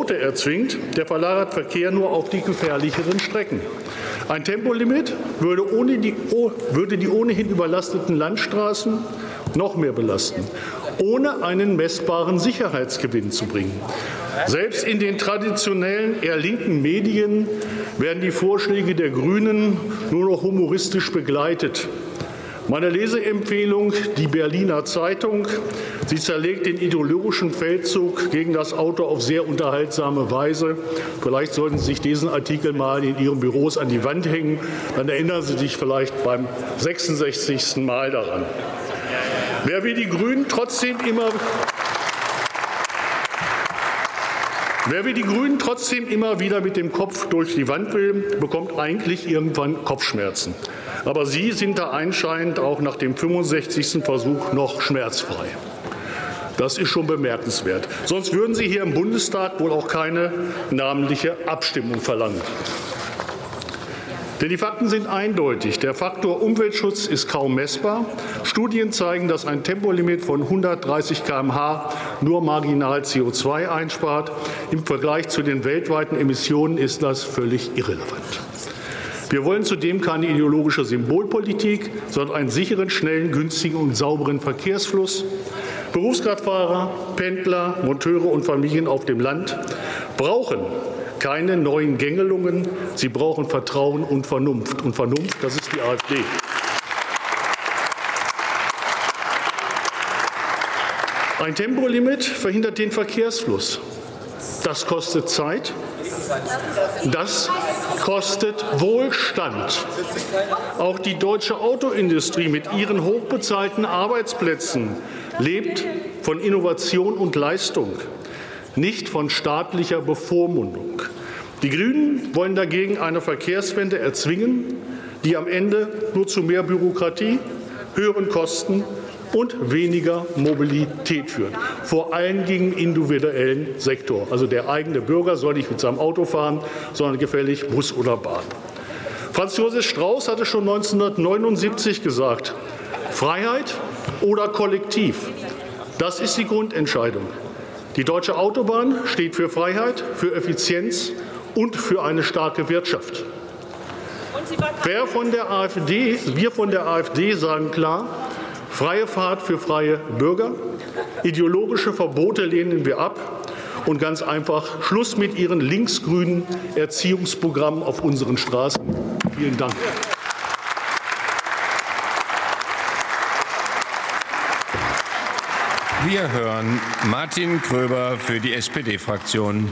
Verbote erzwingt, der verlagert Verkehr nur auf die gefährlicheren Strecken. Ein Tempolimit würde die ohnehin überlasteten Landstraßen noch mehr belasten, ohne einen messbaren Sicherheitsgewinn zu bringen. Selbst in den traditionellen, eher linken Medien werden die Vorschläge der Grünen nur noch humoristisch begleitet. Meine Leseempfehlung, die Berliner Zeitung. Sie zerlegt den ideologischen Feldzug gegen das Auto auf sehr unterhaltsame Weise. Vielleicht sollten Sie sich diesen Artikel mal in Ihren Büros an die Wand hängen. Dann erinnern Sie sich vielleicht beim 66. Mal daran. Wer wie die Grünen trotzdem immer wieder mit dem Kopf durch die Wand will, bekommt eigentlich irgendwann Kopfschmerzen. Aber Sie sind da anscheinend auch nach dem 65. Versuch noch schmerzfrei. Das ist schon bemerkenswert. Sonst würden Sie hier im Bundestag wohl auch keine namentliche Abstimmung verlangen. Denn die Fakten sind eindeutig. Der Faktor Umweltschutz ist kaum messbar. Studien zeigen, dass ein Tempolimit von 130 km/h nur marginal CO2 einspart. Im Vergleich zu den weltweiten Emissionen ist das völlig irrelevant. Wir wollen zudem keine ideologische Symbolpolitik, sondern einen sicheren, schnellen, günstigen und sauberen Verkehrsfluss. Berufskraftfahrer, Pendler, Monteure und Familien auf dem Land brauchen keine neuen Gängelungen. Sie brauchen Vertrauen und Vernunft. Und Vernunft, das ist die AfD. Ein Tempolimit verhindert den Verkehrsfluss. Das kostet Zeit. Das kostet Wohlstand. Auch die deutsche Autoindustrie mit ihren hochbezahlten Arbeitsplätzen lebt von Innovation und Leistung, nicht von staatlicher Bevormundung. Die Grünen wollen dagegen eine Verkehrswende erzwingen, die am Ende nur zu mehr Bürokratie, höheren Kosten und weniger Mobilität führt, vor allem gegen den individuellen Sektor. Also der eigene Bürger soll nicht mit seinem Auto fahren, sondern gefällig Bus oder Bahn. Franz Josef Strauß hatte schon 1979 gesagt, Freiheit oder Kollektiv, das ist die Grundentscheidung. Die deutsche Autobahn steht für Freiheit, für Effizienz und für eine starke Wirtschaft. Wir von der AfD sagen klar, freie Fahrt für freie Bürger, ideologische Verbote lehnen wir ab und ganz einfach Schluss mit Ihren linksgrünen Erziehungsprogrammen auf unseren Straßen. Vielen Dank. Wir hören Martin Gröber für die SPD-Fraktion.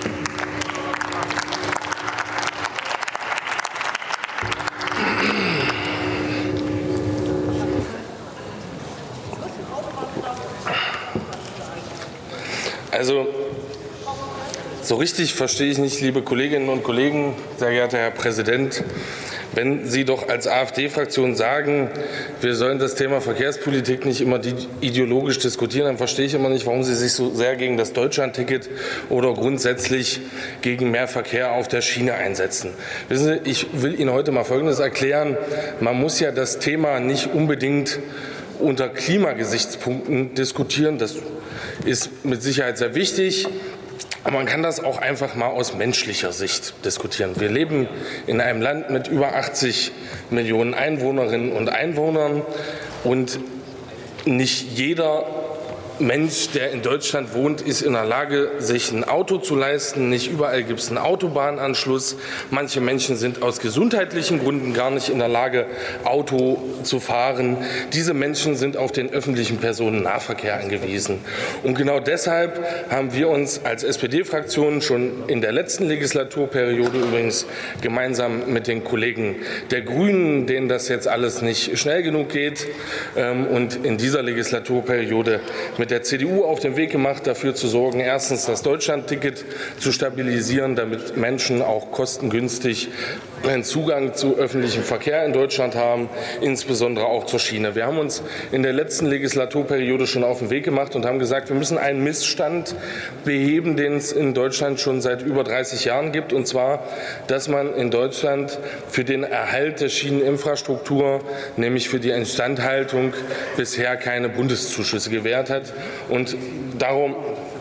Also, so richtig verstehe ich nicht, liebe Kolleginnen und Kollegen, sehr geehrter Herr Präsident, wenn Sie doch als AfD-Fraktion sagen, wir sollen das Thema Verkehrspolitik nicht immer ideologisch diskutieren, dann verstehe ich immer nicht, warum Sie sich so sehr gegen das Deutschlandticket oder grundsätzlich gegen mehr Verkehr auf der Schiene einsetzen. Wissen Sie, ich will Ihnen heute mal Folgendes erklären. Man muss ja das Thema nicht unbedingt unter Klimagesichtspunkten diskutieren. Das ist mit Sicherheit sehr wichtig. Aber man kann das auch einfach mal aus menschlicher Sicht diskutieren. Wir leben in einem Land mit über 80 Millionen Einwohnerinnen und Einwohnern. Und nicht jeder Mensch, der in Deutschland wohnt, ist in der Lage, sich ein Auto zu leisten. Nicht überall gibt es einen Autobahnanschluss. Manche Menschen sind aus gesundheitlichen Gründen gar nicht in der Lage, Auto zu fahren. Diese Menschen sind auf den öffentlichen Personennahverkehr angewiesen. Und genau deshalb haben wir uns als SPD-Fraktion schon in der letzten Legislaturperiode übrigens gemeinsam mit den Kollegen der Grünen, denen das jetzt alles nicht schnell genug geht, und in dieser Legislaturperiode mit der CDU auf den Weg gemacht, dafür zu sorgen, erstens das Deutschlandticket zu stabilisieren, damit Menschen auch kostengünstig einen Zugang zu öffentlichem Verkehr in Deutschland haben, insbesondere auch zur Schiene. Wir haben uns in der letzten Legislaturperiode schon auf den Weg gemacht und haben gesagt, wir müssen einen Missstand beheben, den es in Deutschland schon seit über 30 Jahren gibt, und zwar, dass man in Deutschland für den Erhalt der Schieneninfrastruktur, nämlich für die Instandhaltung, bisher keine Bundeszuschüsse gewährt hat. Und darum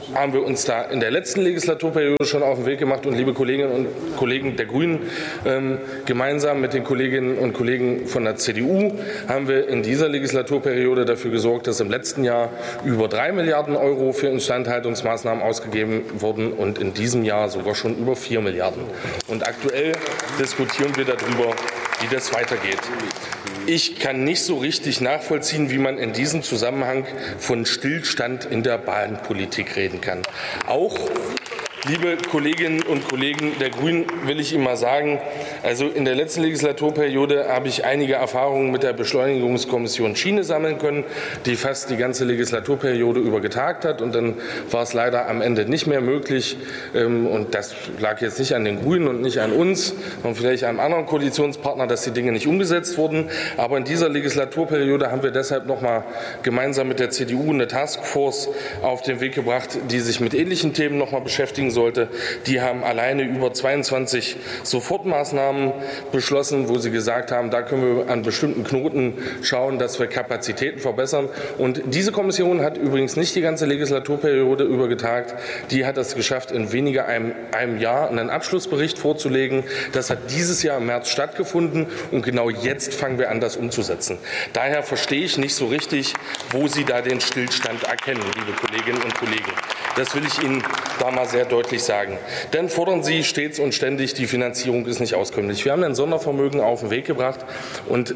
haben wir uns da in der letzten Legislaturperiode schon auf den Weg gemacht. Und liebe Kolleginnen und Kollegen der Grünen, gemeinsam mit den Kolleginnen und Kollegen von der CDU haben wir in dieser Legislaturperiode dafür gesorgt, dass im letzten Jahr über 3 Milliarden € für Instandhaltungsmaßnahmen ausgegeben wurden und in diesem Jahr sogar schon über 4 Milliarden. Und aktuell diskutieren wir darüber, wie das weitergeht. Ich kann nicht so richtig nachvollziehen, wie man in diesem Zusammenhang von Stillstand in der Bahnpolitik reden kann. Auch, liebe Kolleginnen und Kollegen der Grünen, will ich Ihnen mal sagen, also in der letzten Legislaturperiode habe ich einige Erfahrungen mit der Beschleunigungskommission Schiene sammeln können, die fast die ganze Legislaturperiode über getagt hat. Und dann war es leider am Ende nicht mehr möglich. Und das lag jetzt nicht an den Grünen und nicht an uns, sondern vielleicht an einem anderen Koalitionspartner, dass die Dinge nicht umgesetzt wurden. Aber in dieser Legislaturperiode haben wir deshalb noch mal gemeinsam mit der CDU eine Taskforce auf den Weg gebracht, die sich mit ähnlichen Themen noch mal beschäftigen sollte. Die haben alleine über 22 Sofortmaßnahmen beschlossen, wo sie gesagt haben, da können wir an bestimmten Knoten schauen, dass wir Kapazitäten verbessern. Und diese Kommission hat übrigens nicht die ganze Legislaturperiode über getagt. Die hat es geschafft, in weniger einem Jahr einen Abschlussbericht vorzulegen. Das hat dieses Jahr im März stattgefunden. Und genau jetzt fangen wir an, das umzusetzen. Daher verstehe ich nicht so richtig, wo Sie da den Stillstand erkennen, liebe Kolleginnen und Kollegen. Das will ich Ihnen da mal sehr deutlich sagen. Dann fordern Sie stets und ständig, die Finanzierung ist nicht auskömmlich. Wir haben ein Sondervermögen auf den Weg gebracht und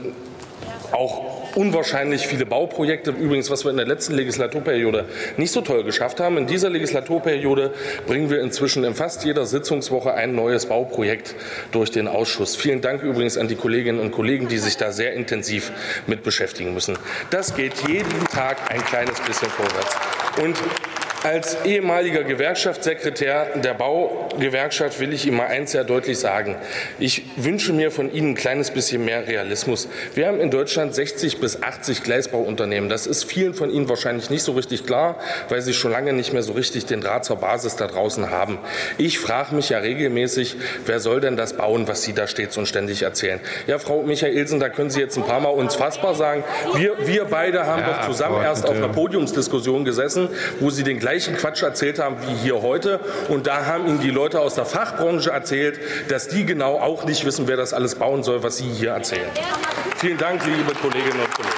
auch unwahrscheinlich viele Bauprojekte, übrigens, was wir in der letzten Legislaturperiode nicht so toll geschafft haben. In dieser Legislaturperiode bringen wir inzwischen in fast jeder Sitzungswoche ein neues Bauprojekt durch den Ausschuss. Vielen Dank übrigens an die Kolleginnen und Kollegen, die sich da sehr intensiv mit beschäftigen müssen. Das geht jeden Tag ein kleines bisschen vorwärts. Und als ehemaliger Gewerkschaftssekretär der Baugewerkschaft will ich Ihnen mal eins sehr deutlich sagen. Ich wünsche mir von Ihnen ein kleines bisschen mehr Realismus. Wir haben in Deutschland 60 bis 80 Gleisbauunternehmen. Das ist vielen von Ihnen wahrscheinlich nicht so richtig klar, weil Sie schon lange nicht mehr so richtig den Draht zur Basis da draußen haben. Ich frage mich ja regelmäßig, wer soll denn das bauen, was Sie da stets und ständig erzählen? Ja, Frau Michaelsen, da können Sie jetzt ein paar Mal uns fassbar sagen. Wir beide haben doch zusammen erst auf einer Podiumsdiskussion gesessen, wo Sie den gleichen Quatsch erzählt haben wie hier heute. Und da haben Ihnen die Leute aus der Fachbranche erzählt, dass die genau auch nicht wissen, wer das alles bauen soll, was Sie hier erzählen. Vielen Dank, liebe Kolleginnen und Kollegen.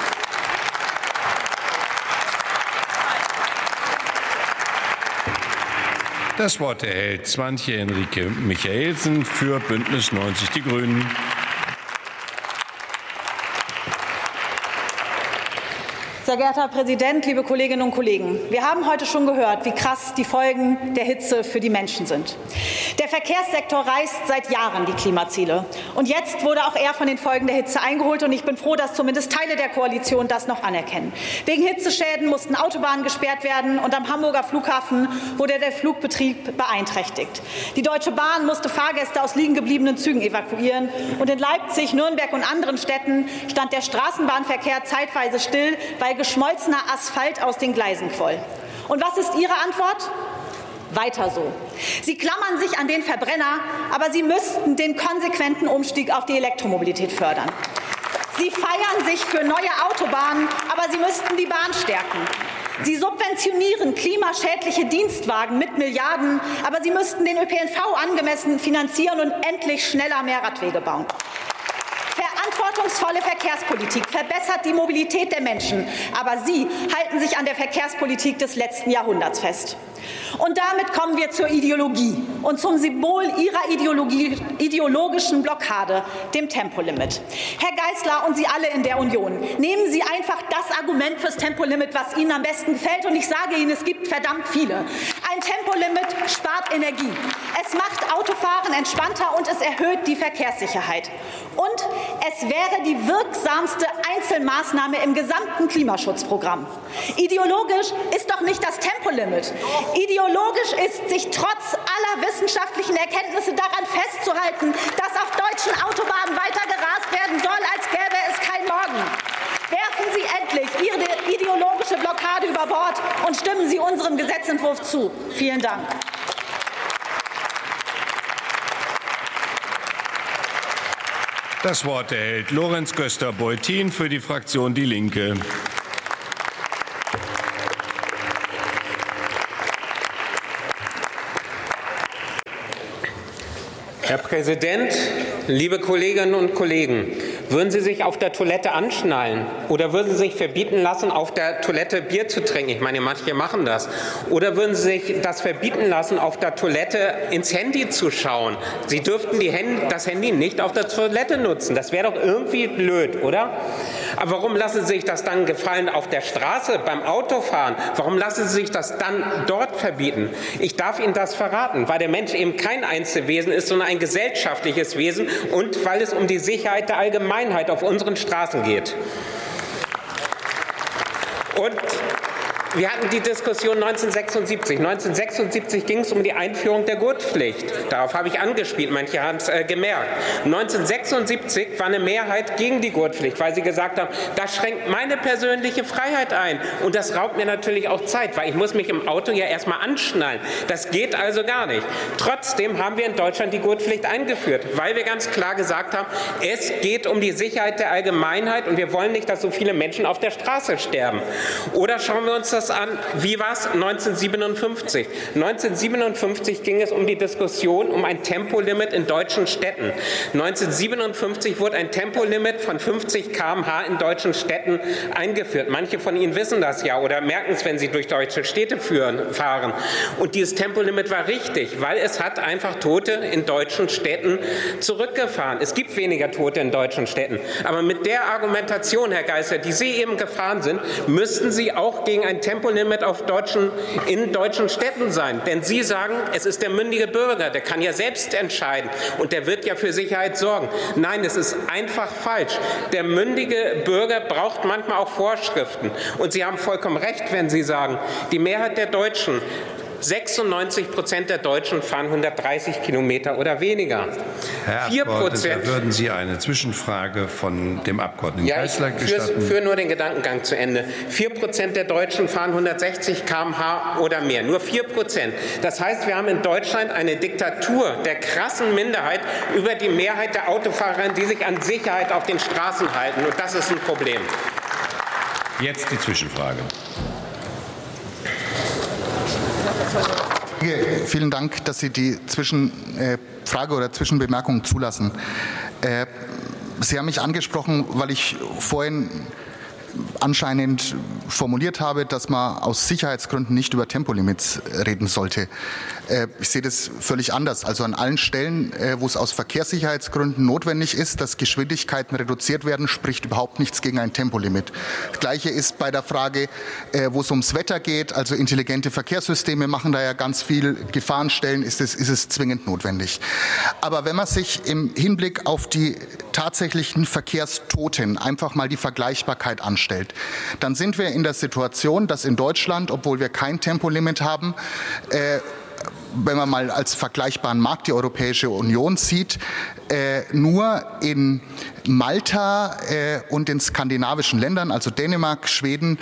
Das Wort erhält Swantje Henrike Michaelsen für Bündnis 90 Die Grünen. Sehr geehrter Herr Präsident, liebe Kolleginnen und Kollegen! Wir haben heute schon gehört, wie krass die Folgen der Hitze für die Menschen sind. Der Verkehrssektor reißt seit Jahren die Klimaziele. Und jetzt wurde auch er von den Folgen der Hitze eingeholt. Und ich bin froh, dass zumindest Teile der Koalition das noch anerkennen. Wegen Hitzeschäden mussten Autobahnen gesperrt werden. Und am Hamburger Flughafen wurde der Flugbetrieb beeinträchtigt. Die Deutsche Bahn musste Fahrgäste aus liegen gebliebenen Zügen evakuieren. Und in Leipzig, Nürnberg und anderen Städten stand der Straßenbahnverkehr zeitweise still, weil geschmolzener Asphalt aus den Gleisen quoll. Und was ist Ihre Antwort? Weiter so. Sie klammern sich an den Verbrenner, aber Sie müssten den konsequenten Umstieg auf die Elektromobilität fördern. Sie feiern sich für neue Autobahnen, aber Sie müssten die Bahn stärken. Sie subventionieren klimaschädliche Dienstwagen mit Milliarden, aber Sie müssten den ÖPNV angemessen finanzieren und endlich schneller mehr Radwege bauen. Verantwortungsvolle Verkehrspolitik verbessert die Mobilität der Menschen, aber Sie halten sich an der Verkehrspolitik des letzten Jahrhunderts fest. Und damit kommen wir zur Ideologie und zum Symbol Ihrer ideologischen Blockade, dem Tempolimit. Herr Geisler und Sie alle in der Union, nehmen Sie einfach das Argument fürs Tempolimit, was Ihnen am besten gefällt. Und ich sage Ihnen, es gibt verdammt viele. Ein Tempolimit spart Energie. Es macht Autofahren entspannter und es erhöht die Verkehrssicherheit. Und es wäre die wirksamste Einzelmaßnahme im gesamten Klimaschutzprogramm. Ideologisch ist doch nicht das Tempolimit. Ideologisch ist, sich trotz aller wissenschaftlichen Erkenntnisse daran festzuhalten, dass auf deutschen Autobahnen weiter gerast werden soll, als gäbe es kein Morgen. Werfen Sie endlich Ihre ideologische Blockade über Bord und stimmen Sie unserem Gesetzentwurf zu. Vielen Dank. Das Wort erhält Lorenz Göster-Beutin für die Fraktion Die Linke. Herr Präsident, liebe Kolleginnen und Kollegen! Würden Sie sich auf der Toilette anschnallen? Oder würden Sie sich verbieten lassen, auf der Toilette Bier zu trinken? Ich meine, manche machen das. Oder würden Sie sich das verbieten lassen, auf der Toilette ins Handy zu schauen? Sie dürften das Handy nicht auf der Toilette nutzen. Das wäre doch irgendwie blöd, oder? Aber warum lassen Sie sich das dann gefallen auf der Straße, beim Autofahren? Warum lassen Sie sich das dann dort verbieten? Ich darf Ihnen das verraten, weil der Mensch eben kein Einzelwesen ist, sondern ein gesellschaftliches Wesen und weil es um die Sicherheit der Allgemeinheit auf unseren Straßen geht. Und wir hatten die Diskussion 1976. 1976 ging es um die Einführung der Gurtpflicht. Darauf habe ich angespielt, manche haben es gemerkt. 1976 war eine Mehrheit gegen die Gurtpflicht, weil sie gesagt haben, das schränkt meine persönliche Freiheit ein. Und das raubt mir natürlich auch Zeit, weil ich muss mich im Auto ja erstmal anschnallen. Das geht also gar nicht. Trotzdem haben wir in Deutschland die Gurtpflicht eingeführt, weil wir ganz klar gesagt haben, es geht um die Sicherheit der Allgemeinheit und wir wollen nicht, dass so viele Menschen auf der Straße sterben. Oder schauen wir uns das an, wie war es 1957? 1957 ging es um die Diskussion um ein Tempolimit in deutschen Städten. 1957 wurde ein Tempolimit von 50 km/h in deutschen Städten eingeführt. Manche von Ihnen wissen das ja oder merken es, wenn Sie durch deutsche Städte fahren. Und dieses Tempolimit war richtig, weil es hat einfach Tote in deutschen Städten zurückgefahren. Es gibt weniger Tote in deutschen Städten. Aber mit der Argumentation, Herr Geisler, die Sie eben gefahren sind, müssten Sie auch gegen ein Tempolimit in deutschen Städten sein. Denn Sie sagen, es ist der mündige Bürger, der kann ja selbst entscheiden und der wird ja für Sicherheit sorgen. Nein, es ist einfach falsch. Der mündige Bürger braucht manchmal auch Vorschriften. Und Sie haben vollkommen recht, wenn Sie sagen, die Mehrheit der Deutschen, 96% der Deutschen fahren 130 Kilometer oder weniger. Herr Abgeordneter, würden Sie eine Zwischenfrage von dem Abgeordneten Geisler gestatten? Ich führe nur den Gedankengang zu Ende. 4% der Deutschen fahren 160 km/h oder mehr. Nur 4%. Das heißt, wir haben in Deutschland eine Diktatur der krassen Minderheit über die Mehrheit der Autofahrer, die sich an Sicherheit auf den Straßen halten. Und das ist ein Problem. Jetzt die Zwischenfrage. Vielen Dank, dass Sie die Zwischenfrage oder Zwischenbemerkung zulassen. Sie haben mich angesprochen, weil ich vorhin anscheinend formuliert habe, dass man aus Sicherheitsgründen nicht über Tempolimits reden sollte. Ich sehe das völlig anders. Also an allen Stellen, wo es aus Verkehrssicherheitsgründen notwendig ist, dass Geschwindigkeiten reduziert werden, spricht überhaupt nichts gegen ein Tempolimit. Das Gleiche ist bei der Frage, wo es ums Wetter geht. Also intelligente Verkehrssysteme machen da ja ganz viel. Gefahrenstellen ist es zwingend notwendig. Aber wenn man sich im Hinblick auf die tatsächlichen Verkehrstoten einfach mal die Vergleichbarkeit anstellt, dann sind wir in der Situation, dass in Deutschland, obwohl wir kein Tempolimit haben, wenn man mal als vergleichbaren Markt die Europäische Union sieht, nur in Malta und in skandinavischen Ländern, also Dänemark, Schweden,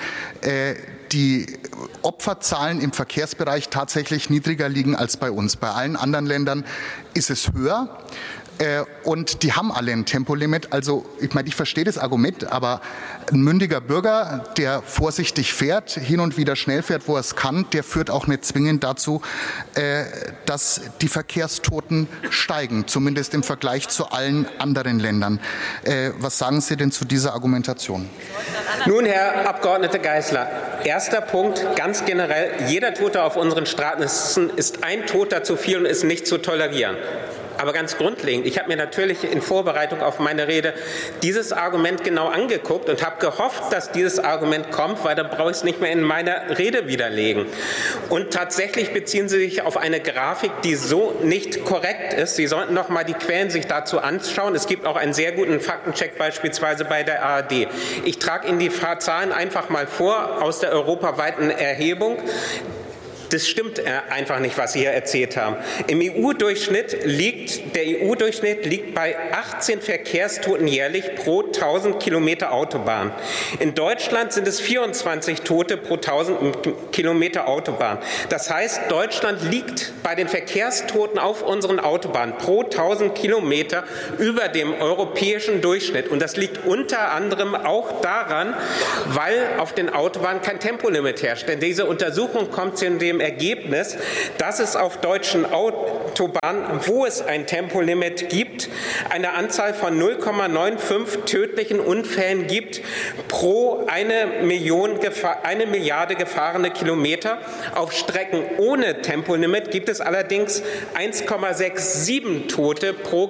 die Opferzahlen im Verkehrsbereich tatsächlich niedriger liegen als bei uns. Bei allen anderen Ländern ist es höher. Und die haben alle ein Tempolimit. Also ich meine, ich verstehe das Argument, aber ein mündiger Bürger, der vorsichtig fährt, hin und wieder schnell fährt, wo er es kann, der führt auch nicht zwingend dazu, dass die Verkehrstoten steigen, zumindest im Vergleich zu allen anderen Ländern. Was sagen Sie denn zu dieser Argumentation? Nun, Herr Abgeordneter Geisler, erster Punkt, ganz generell, jeder Tote auf unseren Straßen ist ein Toter zu viel und ist nicht zu tolerieren. Aber ganz grundlegend, ich habe mir natürlich in Vorbereitung auf meine Rede dieses Argument genau angeguckt und habe gehofft, dass dieses Argument kommt, weil dann brauche ich es nicht mehr in meiner Rede widerlegen. Und tatsächlich beziehen Sie sich auf eine Grafik, die so nicht korrekt ist. Sie sollten noch mal die Quellen sich dazu anschauen. Es gibt auch einen sehr guten Faktencheck beispielsweise bei der ARD. Ich trage Ihnen die Zahlen einfach mal vor aus der europaweiten Erhebung. Das stimmt einfach nicht, was Sie hier erzählt haben. Im EU-Durchschnitt liegt bei 18 Verkehrstoten jährlich pro 1000 Kilometer Autobahn. In Deutschland sind es 24 Tote pro 1000 Kilometer Autobahn. Das heißt, Deutschland liegt bei den Verkehrstoten auf unseren Autobahnen pro 1000 Kilometer über dem europäischen Durchschnitt. Und das liegt unter anderem auch daran, weil auf den Autobahnen kein Tempolimit herrscht. Denn diese Untersuchung kommt zu dem Ergebnis, dass es auf deutschen Autobahnen, wo es ein Tempolimit gibt, eine Anzahl von 0,95 tödlichen Unfällen gibt pro 1 Milliarde gefahrene Kilometer. Auf Strecken ohne Tempolimit gibt es allerdings 1,67 Tote pro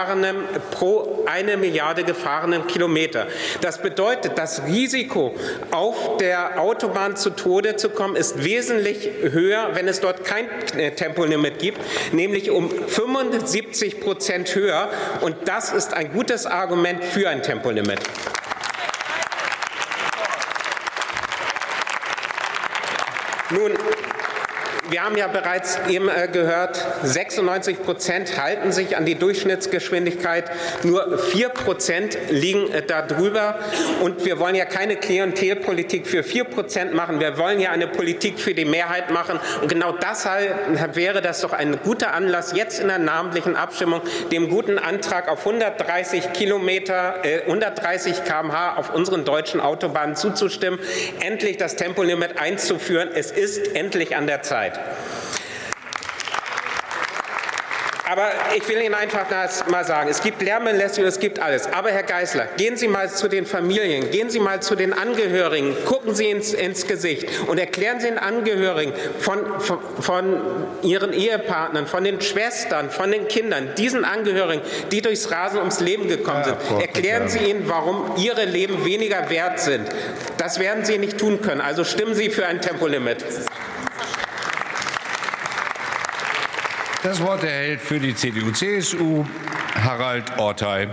1 Milliarde gefahrenen Kilometer. Das bedeutet, das Risiko, auf der Autobahn zu Tode zu kommen, ist wesentlich höher, wenn es dort kein Tempolimit gibt, nämlich um 75% höher. Und das ist ein gutes Argument für ein Tempolimit. Nun, wir haben ja bereits eben gehört, 96% halten sich an die Durchschnittsgeschwindigkeit, nur 4% liegen darüber. Und wir wollen ja keine Klientelpolitik für 4% machen, wir wollen ja eine Politik für die Mehrheit machen. Und genau deshalb wäre das doch ein guter Anlass, jetzt in der namentlichen Abstimmung dem guten Antrag auf 130 km/h auf unseren deutschen Autobahnen zuzustimmen, endlich das Tempolimit einzuführen. Es ist endlich an der Zeit. Aber ich will Ihnen einfach mal sagen, es gibt Lärmbelästigung, es gibt alles. Aber Herr Geisler, gehen Sie mal zu den Familien, gehen Sie mal zu den Angehörigen, gucken Sie ins Gesicht und erklären Sie den Angehörigen von Ihren Ehepartnern, von den Schwestern, von den Kindern, diesen Angehörigen, die durchs Rasen ums Leben gekommen sind, erklären Sie ihnen, warum ihre Leben weniger wert sind. Das werden Sie nicht tun können. Also stimmen Sie für ein Tempolimit. Das Wort erhält für die CDU-CSU Harald Ortey.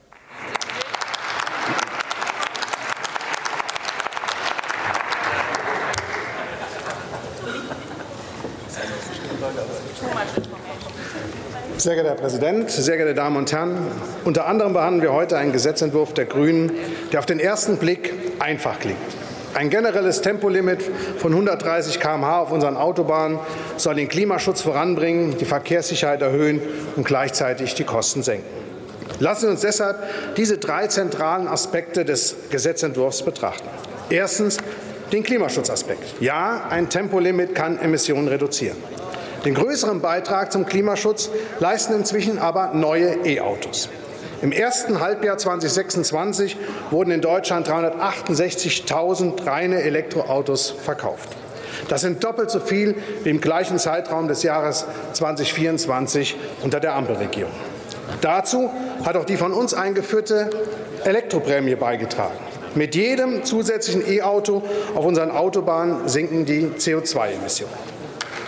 Sehr geehrter Herr Präsident, sehr geehrte Damen und Herren! Unter anderem behandeln wir heute einen Gesetzentwurf der Grünen, der auf den ersten Blick einfach klingt. Ein generelles Tempolimit von 130 km/h auf unseren Autobahnen soll den Klimaschutz voranbringen, die Verkehrssicherheit erhöhen und gleichzeitig die Kosten senken. Lassen Sie uns deshalb diese 3 zentralen Aspekte des Gesetzentwurfs betrachten. Erstens den Klimaschutzaspekt. Ja, ein Tempolimit kann Emissionen reduzieren. Den größeren Beitrag zum Klimaschutz leisten inzwischen aber neue E-Autos. Im ersten Halbjahr 2026 wurden in Deutschland 368.000 reine Elektroautos verkauft. Das sind doppelt so viel wie im gleichen Zeitraum des Jahres 2024 unter der Ampelregierung. Dazu hat auch die von uns eingeführte Elektroprämie beigetragen. Mit jedem zusätzlichen E-Auto auf unseren Autobahnen sinken die CO2-Emissionen.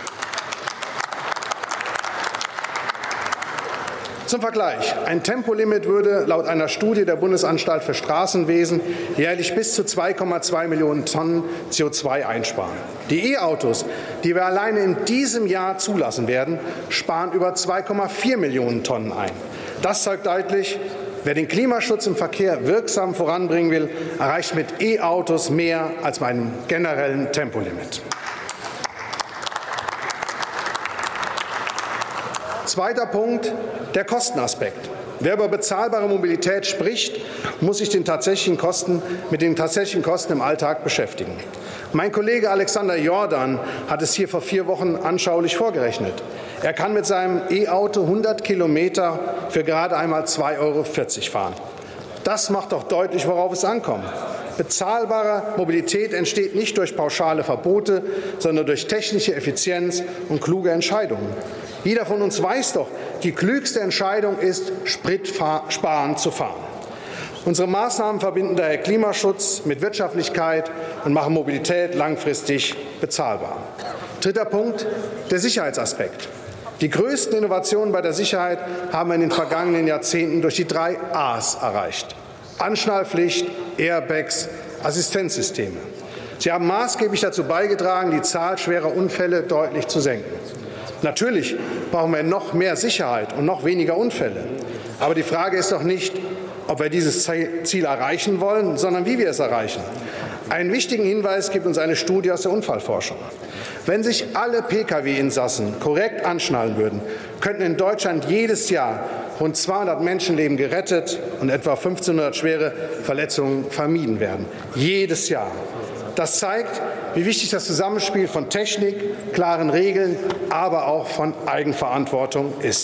Zum Vergleich. Ein Tempolimit würde laut einer Studie der Bundesanstalt für Straßenwesen jährlich bis zu 2,2 Millionen Tonnen CO2 einsparen. Die E-Autos, die wir alleine in diesem Jahr zulassen werden, sparen über 2,4 Millionen Tonnen ein. Das zeigt deutlich, wer den Klimaschutz im Verkehr wirksam voranbringen will, erreicht mit E-Autos mehr als bei einem generellen Tempolimit. Zweiter Punkt, der Kostenaspekt. Wer über bezahlbare Mobilität spricht, muss sich mit den tatsächlichen Kosten im Alltag beschäftigen. Mein Kollege Alexander Jordan hat es hier vor 4 Wochen anschaulich vorgerechnet. Er kann mit seinem E-Auto 100 Kilometer für gerade einmal 2,40 € fahren. Das macht doch deutlich, worauf es ankommt. Bezahlbare Mobilität entsteht nicht durch pauschale Verbote, sondern durch technische Effizienz und kluge Entscheidungen. Jeder von uns weiß doch, die klügste Entscheidung ist, spritsparend zu fahren. Unsere Maßnahmen verbinden daher Klimaschutz mit Wirtschaftlichkeit und machen Mobilität langfristig bezahlbar. Dritter Punkt, der Sicherheitsaspekt. Die größten Innovationen bei der Sicherheit haben wir in den vergangenen Jahrzehnten durch die 3 A's erreicht. Anschnallpflicht, Airbags, Assistenzsysteme. Sie haben maßgeblich dazu beigetragen, die Zahl schwerer Unfälle deutlich zu senken. Natürlich brauchen wir noch mehr Sicherheit und noch weniger Unfälle. Aber die Frage ist doch nicht, ob wir dieses Ziel erreichen wollen, sondern wie wir es erreichen. Einen wichtigen Hinweis gibt uns eine Studie aus der Unfallforschung. Wenn sich alle Pkw-Insassen korrekt anschnallen würden, könnten in Deutschland jedes Jahr rund 200 Menschenleben gerettet und etwa 1.500 schwere Verletzungen vermieden werden. Jedes Jahr. Das zeigt, wie wichtig das Zusammenspiel von Technik, klaren Regeln, aber auch von Eigenverantwortung ist.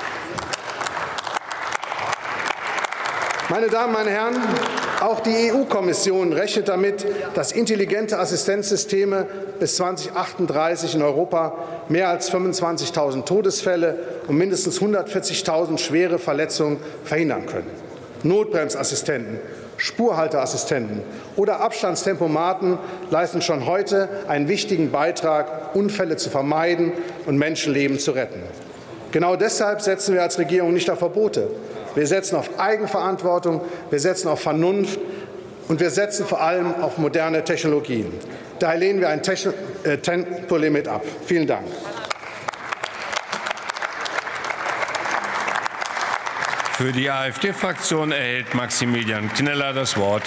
Meine Damen, meine Herren, auch die EU-Kommission rechnet damit, dass intelligente Assistenzsysteme bis 2038 in Europa mehr als 25.000 Todesfälle und mindestens 140.000 schwere Verletzungen verhindern können. Notbremsassistenten, Spurhalteassistenten oder Abstandstempomaten leisten schon heute einen wichtigen Beitrag, Unfälle zu vermeiden und Menschenleben zu retten. Genau deshalb setzen wir als Regierung nicht auf Verbote. Wir setzen auf Eigenverantwortung, wir setzen auf Vernunft und wir setzen vor allem auf moderne Technologien. Daher lehnen wir ein Tempolimit ab. Vielen Dank. Für die AfD-Fraktion erhält Maximilian Kneller das Wort.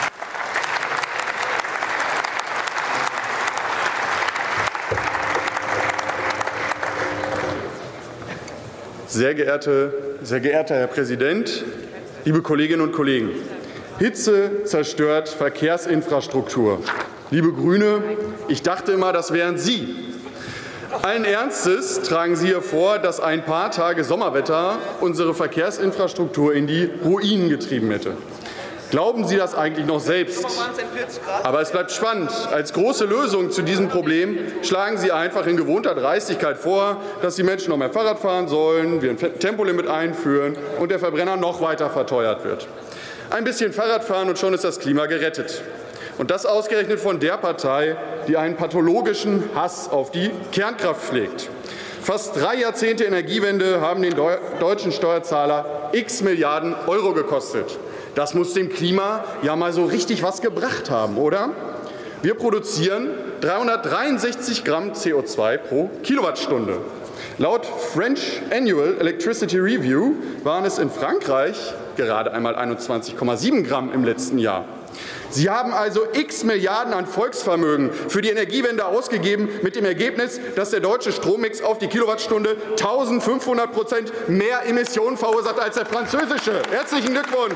Sehr geehrter Herr Präsident, liebe Kolleginnen und Kollegen! Hitze zerstört Verkehrsinfrastruktur. Liebe Grüne, ich dachte immer, das wären Sie. Allen Ernstes tragen Sie hier vor, dass ein paar Tage Sommerwetter unsere Verkehrsinfrastruktur in die Ruinen getrieben hätte. Glauben Sie das eigentlich noch selbst? Aber es bleibt spannend. Als große Lösung zu diesem Problem schlagen Sie einfach in gewohnter Dreistigkeit vor, dass die Menschen noch mehr Fahrrad fahren sollen, wir ein Tempolimit einführen und der Verbrenner noch weiter verteuert wird. Ein bisschen Fahrrad fahren und schon ist das Klima gerettet. Und das ausgerechnet von der Partei, die einen pathologischen Hass auf die Kernkraft pflegt. Fast 3 Jahrzehnte Energiewende haben den deutschen Steuerzahler x Milliarden Euro gekostet. Das muss dem Klima ja mal so richtig was gebracht haben, oder? Wir produzieren 363 Gramm CO2 pro Kilowattstunde. Laut French Annual Electricity Review waren es in Frankreich gerade einmal 21,7 Gramm im letzten Jahr. Sie haben also x Milliarden an Volksvermögen für die Energiewende ausgegeben, mit dem Ergebnis, dass der deutsche Strommix auf die Kilowattstunde 1.500% mehr Emissionen verursacht als der französische. Herzlichen Glückwunsch!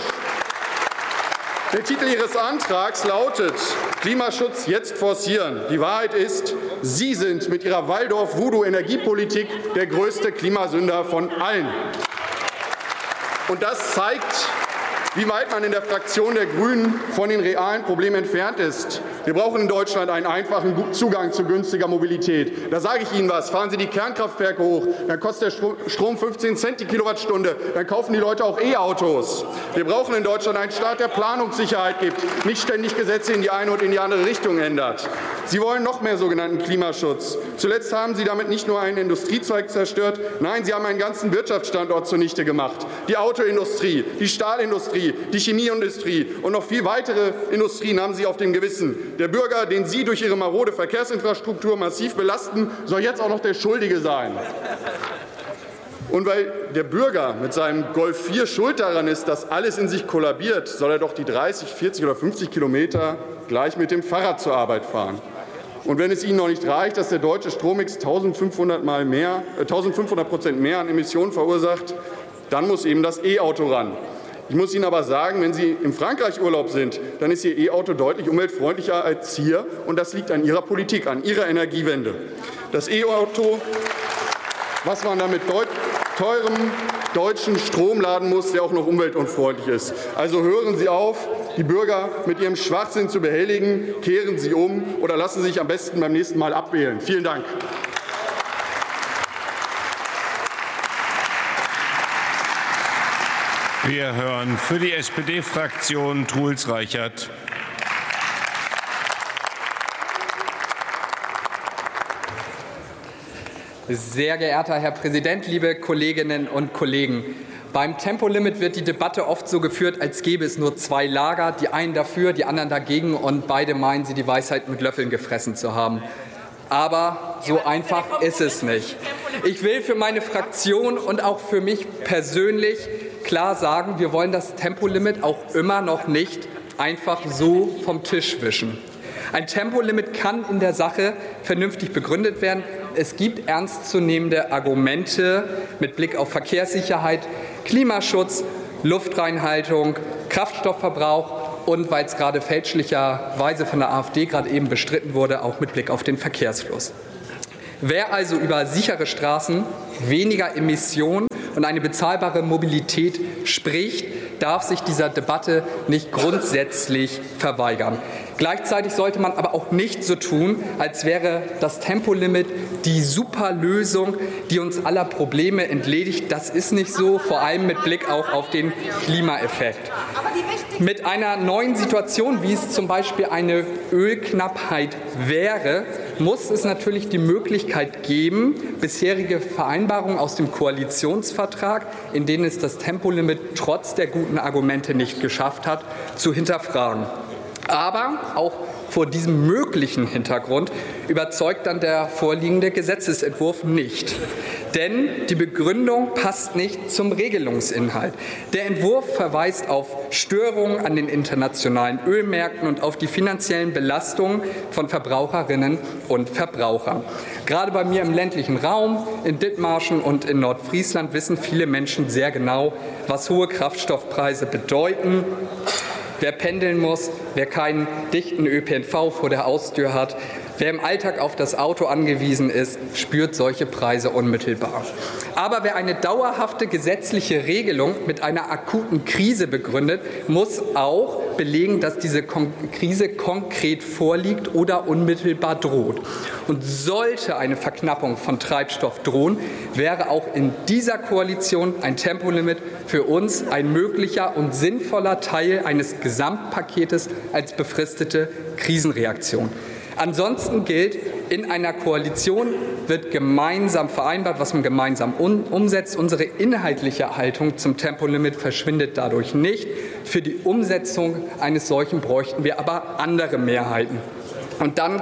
Der Titel Ihres Antrags lautet Klimaschutz jetzt forcieren. Die Wahrheit ist, Sie sind mit Ihrer Waldorf-Voodoo-Energiepolitik der größte Klimasünder von allen. Und das zeigt, wie weit man in der Fraktion der Grünen von den realen Problemen entfernt ist. Wir brauchen in Deutschland einen einfachen Zugang zu günstiger Mobilität. Da sage ich Ihnen was. Fahren Sie die Kernkraftwerke hoch, dann kostet der Strom 15 Cent die Kilowattstunde. Dann kaufen die Leute auch E-Autos. Wir brauchen in Deutschland einen Staat, der Planungssicherheit gibt, nicht ständig Gesetze in die eine und in die andere Richtung ändert. Sie wollen noch mehr sogenannten Klimaschutz. Zuletzt haben Sie damit nicht nur einen Industriezweig zerstört, nein, Sie haben einen ganzen Wirtschaftsstandort zunichte gemacht. Die Autoindustrie, die Stahlindustrie, die Chemieindustrie und noch viel weitere Industrien haben Sie auf dem Gewissen. Der Bürger, den Sie durch Ihre marode Verkehrsinfrastruktur massiv belasten, soll jetzt auch noch der Schuldige sein. Und weil der Bürger mit seinem Golf 4 schuld daran ist, dass alles in sich kollabiert, soll er doch die 30, 40 oder 50 Kilometer gleich mit dem Fahrrad zur Arbeit fahren. Und wenn es Ihnen noch nicht reicht, dass der deutsche Strommix 1.500% mehr an Emissionen verursacht, dann muss eben das E-Auto ran. Ich muss Ihnen aber sagen, wenn Sie in Frankreich Urlaub sind, dann ist Ihr E-Auto deutlich umweltfreundlicher als hier. Und das liegt an Ihrer Politik, an Ihrer Energiewende. Das E-Auto, was man dann mit teurem deutschen Strom laden muss, der auch noch umweltunfreundlich ist. Also hören Sie auf, die Bürger mit Ihrem Schwachsinn zu behelligen, kehren Sie um oder lassen Sie sich am besten beim nächsten Mal abwählen. Vielen Dank. Wir hören für die SPD-Fraktion Truls Reichert. Sehr geehrter Herr Präsident, liebe Kolleginnen und Kollegen! Beim Tempolimit wird die Debatte oft so geführt, als gäbe es nur 2 Lager, die einen dafür, die anderen dagegen, und beide meinen, sie die Weisheit mit Löffeln gefressen zu haben. Aber so einfach ist es nicht. Ich will für meine Fraktion und auch für mich persönlich klar sagen, wir wollen das Tempolimit auch immer noch nicht einfach so vom Tisch wischen. Ein Tempolimit kann in der Sache vernünftig begründet werden. Es gibt ernstzunehmende Argumente mit Blick auf Verkehrssicherheit, Klimaschutz, Luftreinhaltung, Kraftstoffverbrauch und weil es gerade fälschlicherweise von der AfD gerade eben bestritten wurde, auch mit Blick auf den Verkehrsfluss. Wer also über sichere Straßen, weniger Emissionen und eine bezahlbare Mobilität spricht, darf sich dieser Debatte nicht grundsätzlich verweigern. Gleichzeitig sollte man aber auch nicht so tun, als wäre das Tempolimit die Superlösung, die uns aller Probleme entledigt. Das ist nicht so, vor allem mit Blick auch auf den Klimaeffekt. Mit einer neuen Situation, wie es zum Beispiel eine Ölknappheit wäre, muss es natürlich die Möglichkeit geben, bisherige Vereinbarungen aus dem Koalitionsvertrag, in denen es das Tempolimit trotz der guten Argumente nicht geschafft hat, zu hinterfragen. Aber auch vor diesem möglichen Hintergrund überzeugt dann der vorliegende Gesetzesentwurf nicht. Denn die Begründung passt nicht zum Regelungsinhalt. Der Entwurf verweist auf Störungen an den internationalen Ölmärkten und auf die finanziellen Belastungen von Verbraucherinnen und Verbrauchern. Gerade bei mir im ländlichen Raum, in Dithmarschen und in Nordfriesland, wissen viele Menschen sehr genau, was hohe Kraftstoffpreise bedeuten. Wer pendeln muss, wer keinen dichten ÖPNV vor der Haustür hat, wer im Alltag auf das Auto angewiesen ist, spürt solche Preise unmittelbar. Aber wer eine dauerhafte gesetzliche Regelung mit einer akuten Krise begründet, muss auch belegen, dass diese Krise konkret vorliegt oder unmittelbar droht. Und sollte eine Verknappung von Treibstoff drohen, wäre auch in dieser Koalition ein Tempolimit für uns ein möglicher und sinnvoller Teil eines Gesamtpaketes als befristete Krisenreaktion. Ansonsten gilt, in einer Koalition wird gemeinsam vereinbart, was man gemeinsam umsetzt. Unsere inhaltliche Haltung zum Tempolimit verschwindet dadurch nicht. Für die Umsetzung eines solchen bräuchten wir aber andere Mehrheiten. Und dann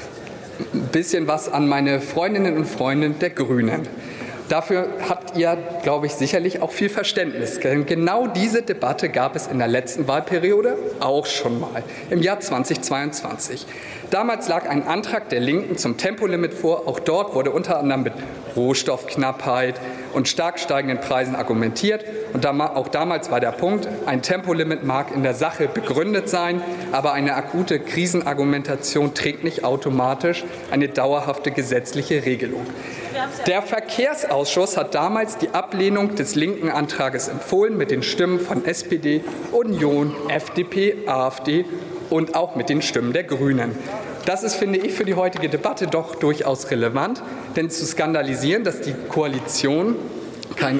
ein bisschen was an meine Freundinnen und Freunde der Grünen. Dafür habt ihr, glaube ich, sicherlich auch viel Verständnis. Denn genau diese Debatte gab es in der letzten Wahlperiode auch schon mal, im Jahr 2022. Damals lag ein Antrag der Linken zum Tempolimit vor. Auch dort wurde unter anderem mit Rohstoffknappheit und stark steigenden Preisen argumentiert. Und auch damals war der Punkt, ein Tempolimit mag in der Sache begründet sein, aber eine akute Krisenargumentation trägt nicht automatisch eine dauerhafte gesetzliche Regelung. Der Verkehrsausschuss hat damals die Ablehnung des linken Antrages empfohlen mit den Stimmen von SPD, Union, FDP, AfD und auch mit den Stimmen der Grünen. Das ist, finde ich, für die heutige Debatte doch durchaus relevant, denn zu skandalisieren, dass die Koalition kein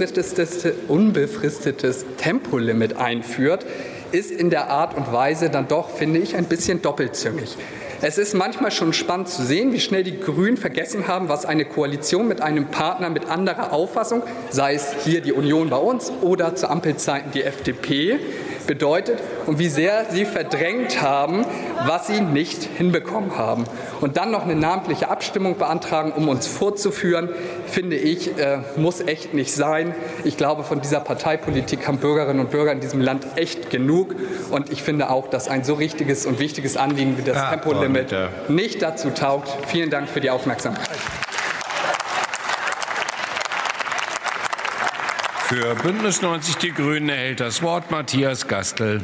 unbefristetes Tempolimit einführt, ist in der Art und Weise dann doch, finde ich, ein bisschen doppelzüngig. Es ist manchmal schon spannend zu sehen, wie schnell die Grünen vergessen haben, was eine Koalition mit einem Partner mit anderer Auffassung, sei es hier die Union bei uns oder zu Ampelzeiten die FDP, bedeutet und wie sehr sie verdrängt haben, was sie nicht hinbekommen haben. Und dann noch eine namentliche Abstimmung beantragen, um uns vorzuführen, finde ich, muss echt nicht sein. Ich glaube, von dieser Parteipolitik haben Bürgerinnen und Bürger in diesem Land echt genug. Und ich finde auch, dass ein so richtiges und wichtiges Anliegen wie das Tempolimit nicht dazu taugt. Vielen Dank für die Aufmerksamkeit. Für Bündnis 90 Die Grünen erhält das Wort Matthias Gastel.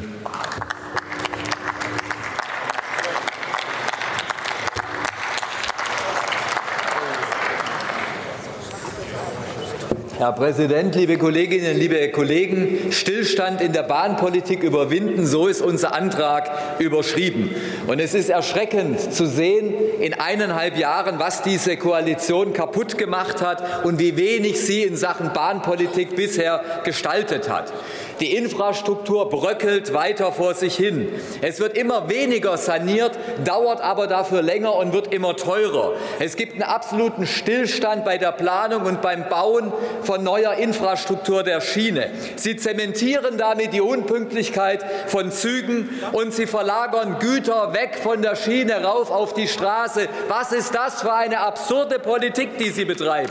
Herr Präsident, liebe Kolleginnen, liebe Kollegen! Stillstand in der Bahnpolitik überwinden, so ist unser Antrag überschrieben. Und es ist erschreckend zu sehen, in 1,5 Jahren, was diese Koalition kaputt gemacht hat und wie wenig sie in Sachen Bahnpolitik bisher gestaltet hat. Die Infrastruktur bröckelt weiter vor sich hin. Es wird immer weniger saniert, dauert aber dafür länger und wird immer teurer. Es gibt einen absoluten Stillstand bei der Planung und beim Bauen von neuer Infrastruktur der Schiene. Sie zementieren damit die Unpünktlichkeit von Zügen und sie verlagern Güter weg von der Schiene rauf auf die Straße. Was ist das für eine absurde Politik, die Sie betreiben?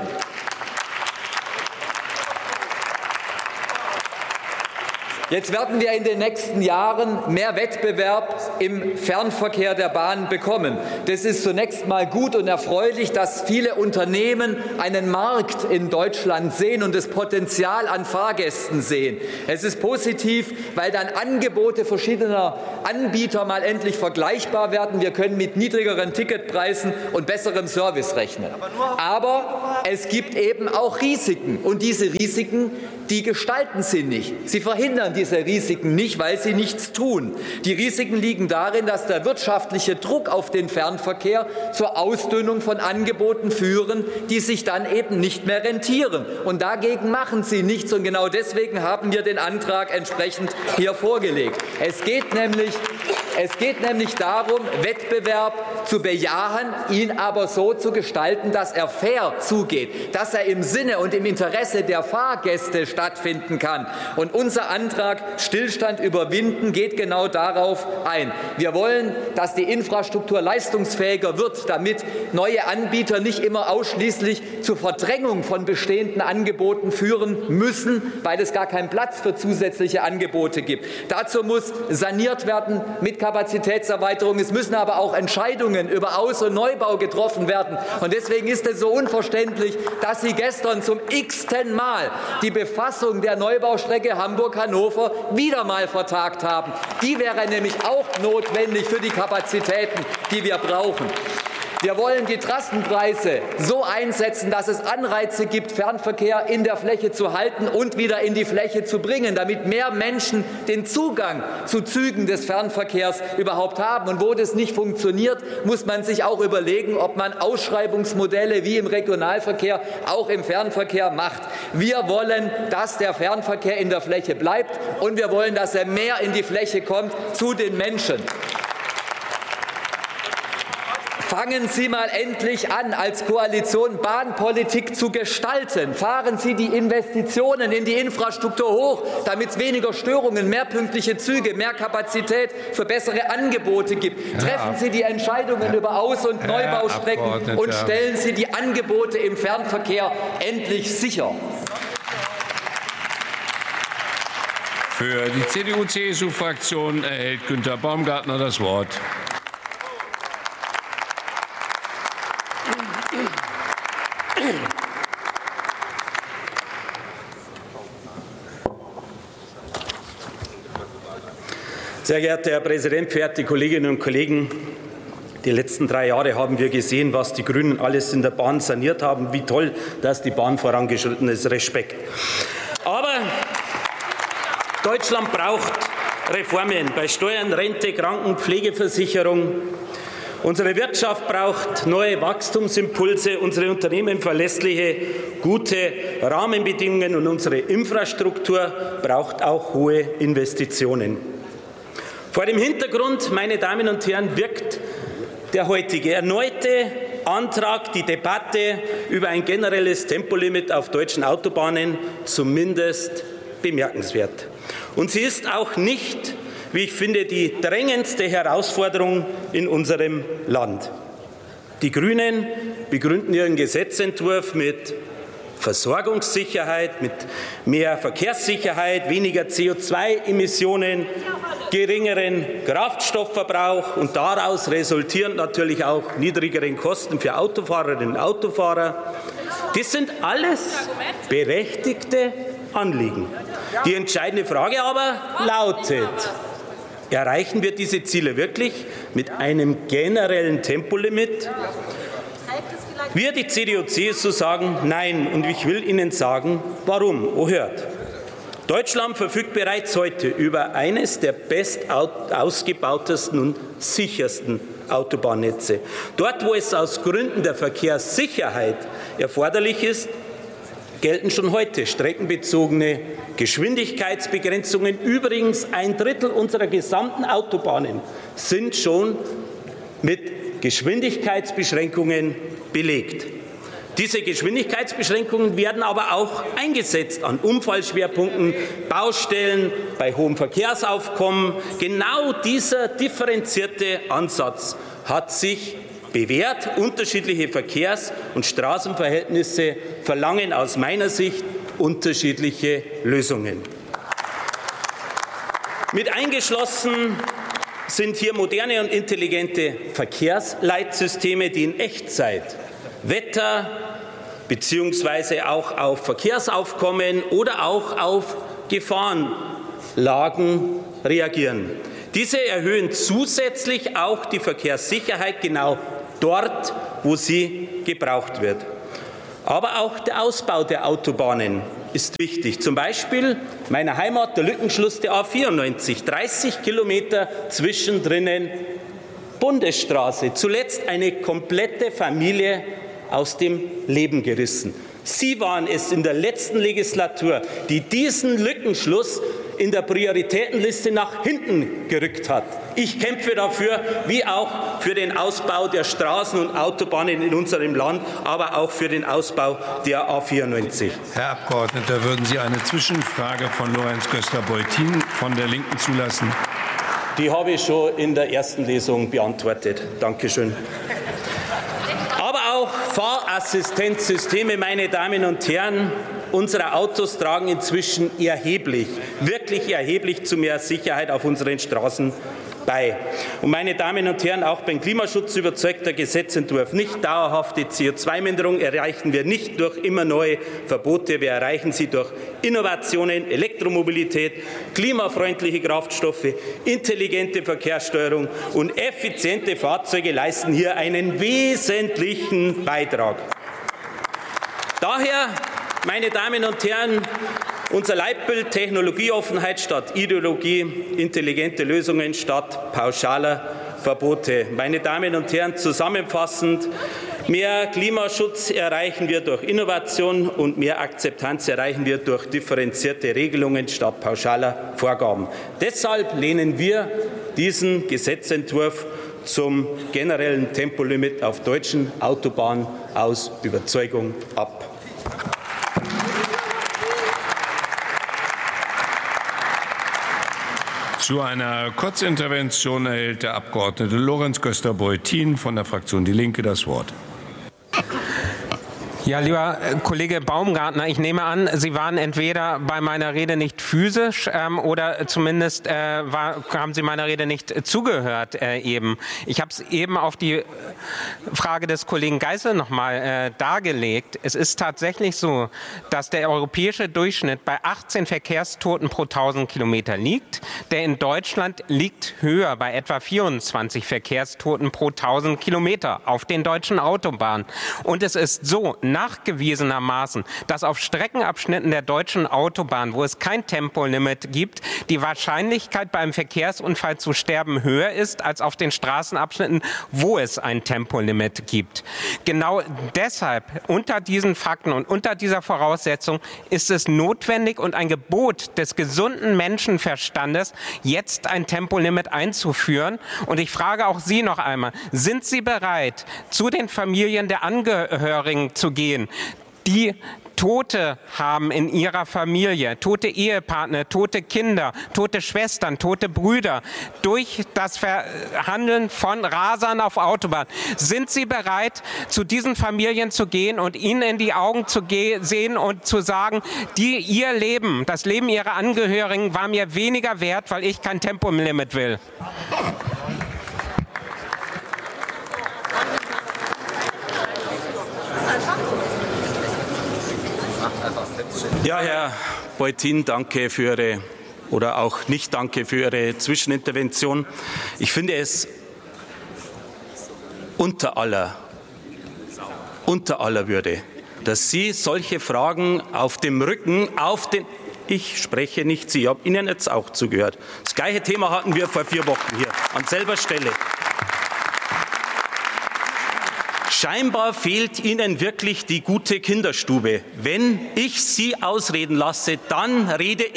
Jetzt werden wir in den nächsten Jahren mehr Wettbewerb im Fernverkehr der Bahn bekommen. Das ist zunächst mal gut und erfreulich, dass viele Unternehmen einen Markt in Deutschland sehen und das Potenzial an Fahrgästen sehen. Es ist positiv, weil dann Angebote verschiedener Anbieter mal endlich vergleichbar werden. Wir können mit niedrigeren Ticketpreisen und besserem Service rechnen. Aber es gibt eben auch Risiken. Und diese Risiken, die gestalten Sie nicht. Sie verhindern diese Risiken nicht, weil sie nichts tun. Die Risiken liegen darin, dass der wirtschaftliche Druck auf den Fernverkehr zur Ausdünnung von Angeboten führen, die sich dann eben nicht mehr rentieren. Und dagegen machen Sie nichts. Und genau deswegen haben wir den Antrag entsprechend hier vorgelegt. Es geht nämlich darum, Wettbewerb zu bejahen, ihn aber so zu gestalten, dass er fair zugeht, dass er im Sinne und im Interesse der Fahrgäste stattfinden kann. Und unser Antrag Stillstand überwinden geht genau darauf ein. Wir wollen, dass die Infrastruktur leistungsfähiger wird, damit neue Anbieter nicht immer ausschließlich zur Verdrängung von bestehenden Angeboten führen müssen, weil es gar keinen Platz für zusätzliche Angebote gibt. Dazu muss saniert werden mit Kapazitätserweiterung. Es müssen aber auch Entscheidungen über Aus- und Neubau getroffen werden. Und deswegen ist es so unverständlich, dass Sie gestern zum x-ten Mal die Befassung der Neubaustrecke Hamburg-Hannover wieder mal vertagt haben. Die wäre nämlich auch notwendig für die Kapazitäten, die wir brauchen. Wir wollen die Trassenpreise so einsetzen, dass es Anreize gibt, Fernverkehr in der Fläche zu halten und wieder in die Fläche zu bringen, damit mehr Menschen den Zugang zu Zügen des Fernverkehrs überhaupt haben. Und wo das nicht funktioniert, muss man sich auch überlegen, ob man Ausschreibungsmodelle wie im Regionalverkehr auch im Fernverkehr macht. Wir wollen, dass der Fernverkehr in der Fläche bleibt, und wir wollen, dass er mehr in die Fläche kommt zu den Menschen. Fangen Sie mal endlich an, als Koalition Bahnpolitik zu gestalten. Fahren Sie die Investitionen in die Infrastruktur hoch, damit es weniger Störungen, mehr pünktliche Züge, mehr Kapazität für bessere Angebote gibt. Treffen Sie die Entscheidungen über Aus- und Neubaustrecken und stellen Sie die Angebote im Fernverkehr endlich sicher. Für die CDU-CSU-Fraktion erhält Günther Baumgartner das Wort. Sehr geehrter Herr Präsident, verehrte Kolleginnen und Kollegen! Die letzten 3 Jahre haben wir gesehen, was die Grünen alles in der Bahn saniert haben, wie toll, dass die Bahn vorangeschritten ist. Respekt. Aber Deutschland braucht Reformen bei Steuern, Rente, Kranken-, Pflegeversicherung. Unsere Wirtschaft braucht neue Wachstumsimpulse, unsere Unternehmen verlässliche, gute Rahmenbedingungen, und unsere Infrastruktur braucht auch hohe Investitionen. Vor dem Hintergrund, meine Damen und Herren, wirkt der heutige erneute Antrag, die Debatte über ein generelles Tempolimit auf deutschen Autobahnen, zumindest bemerkenswert. Und sie ist auch nicht, wie ich finde, die drängendste Herausforderung in unserem Land. Die Grünen begründen ihren Gesetzentwurf mit Versorgungssicherheit, mit mehr Verkehrssicherheit, weniger CO2-Emissionen, geringeren Kraftstoffverbrauch und daraus resultierend natürlich auch niedrigeren Kosten für Autofahrerinnen und Autofahrer. Das sind alles berechtigte Anliegen. Die entscheidende Frage aber lautet: Erreichen wir diese Ziele wirklich mit einem generellen Tempolimit? Wir, die CDU-CSU, sagen Nein, und ich will Ihnen sagen, warum. Oh, hört. Deutschland verfügt bereits heute über eines der bestausgebautesten und sichersten Autobahnnetze. Dort, wo es aus Gründen der Verkehrssicherheit erforderlich ist, gelten schon heute streckenbezogene Geschwindigkeitsbegrenzungen. Übrigens 1/3 unserer gesamten Autobahnen sind schon mit Geschwindigkeitsbeschränkungen belegt. Diese Geschwindigkeitsbeschränkungen werden aber auch eingesetzt an Unfallschwerpunkten, Baustellen, bei hohem Verkehrsaufkommen. Genau dieser differenzierte Ansatz hat sich bewährt. Unterschiedliche Verkehrs- und Straßenverhältnisse verlangen aus meiner Sicht unterschiedliche Lösungen. Mit eingeschlossen sind hier moderne und intelligente Verkehrsleitsysteme, die in Echtzeit Wetter bzw. auch auf Verkehrsaufkommen oder auch auf Gefahrenlagen reagieren. Diese erhöhen zusätzlich auch die Verkehrssicherheit genau dort, wo sie gebraucht wird. Aber auch der Ausbau der Autobahnen ist wichtig. Zum Beispiel meiner Heimat der Lückenschluss der A94, 30 Kilometer zwischendrin Bundesstraße. Zuletzt eine komplette Familie aus dem Leben gerissen. Sie waren es in der letzten Legislatur, die diesen Lückenschluss in der Prioritätenliste nach hinten gerückt hat. Ich kämpfe dafür, wie auch für den Ausbau der Straßen und Autobahnen in unserem Land, aber auch für den Ausbau der A94. Herr Abgeordneter, würden Sie eine Zwischenfrage von Lorenz Göster-Beutin von der Linken zulassen? Die habe ich schon in der ersten Lesung beantwortet. Danke schön. Aber auch Fahrassistenzsysteme, meine Damen und Herren, unsere Autos tragen inzwischen wirklich erheblich zu mehr Sicherheit auf unseren Straßen bei. Und meine Damen und Herren, auch beim Klimaschutz überzeugt der Gesetzentwurf nicht. Dauerhafte CO2-Minderung erreichen wir nicht durch immer neue Verbote. Wir erreichen sie durch Innovationen, Elektromobilität, klimafreundliche Kraftstoffe, intelligente Verkehrssteuerung und effiziente Fahrzeuge leisten hier einen wesentlichen Beitrag. Daher, meine Damen und Herren, unser Leitbild Technologieoffenheit statt Ideologie, intelligente Lösungen statt pauschaler Verbote. Meine Damen und Herren, zusammenfassend, mehr Klimaschutz erreichen wir durch Innovation und mehr Akzeptanz erreichen wir durch differenzierte Regelungen statt pauschaler Vorgaben. Deshalb lehnen wir diesen Gesetzentwurf zum generellen Tempolimit auf deutschen Autobahnen aus Überzeugung ab. Zu einer Kurzintervention erhält der Abgeordnete Lorenz Göster-Beutin von der Fraktion Die Linke das Wort. Ja, lieber Kollege Baumgartner, ich nehme an, Sie waren entweder bei meiner Rede nicht physisch oder zumindest haben Sie meiner Rede nicht zugehört eben. Ich habe es eben auf die Frage des Kollegen Geisel noch mal dargelegt. Es ist tatsächlich so, dass der europäische Durchschnitt bei 18 Verkehrstoten pro 1000 Kilometer liegt. Der in Deutschland liegt höher bei etwa 24 Verkehrstoten pro 1000 Kilometer auf den deutschen Autobahnen. Und es ist so, nachgewiesenermaßen, dass auf Streckenabschnitten der deutschen Autobahn, wo es kein Tempolimit gibt, die Wahrscheinlichkeit bei einem Verkehrsunfall zu sterben höher ist als auf den Straßenabschnitten, wo es ein Tempolimit gibt. Genau deshalb, unter diesen Fakten und unter dieser Voraussetzung, ist es notwendig und ein Gebot des gesunden Menschenverstandes, jetzt ein Tempolimit einzuführen. Und ich frage auch Sie noch einmal, sind Sie bereit, zu den Familien der Angehörigen zu gehen, die Tote haben in ihrer Familie, tote Ehepartner, tote Kinder, tote Schwestern, tote Brüder durch das Verhandeln von Rasern auf Autobahn. Sind Sie bereit, zu diesen Familien zu gehen und ihnen in die Augen zu sehen und zu sagen, ihr Leben, das Leben ihrer Angehörigen war mir weniger wert, weil ich kein Tempolimit will? Ja, Herr Beutin, danke für Ihre oder auch nicht danke für Ihre Zwischenintervention. Ich finde es unter aller Würde, dass Sie solche Fragen auf dem Rücken, ich spreche nicht Sie, ich habe Ihnen jetzt auch zugehört. Das gleiche Thema hatten wir vor 4 Wochen hier an selber Stelle. Scheinbar fehlt Ihnen wirklich die gute Kinderstube. Wenn ich Sie ausreden lasse, dann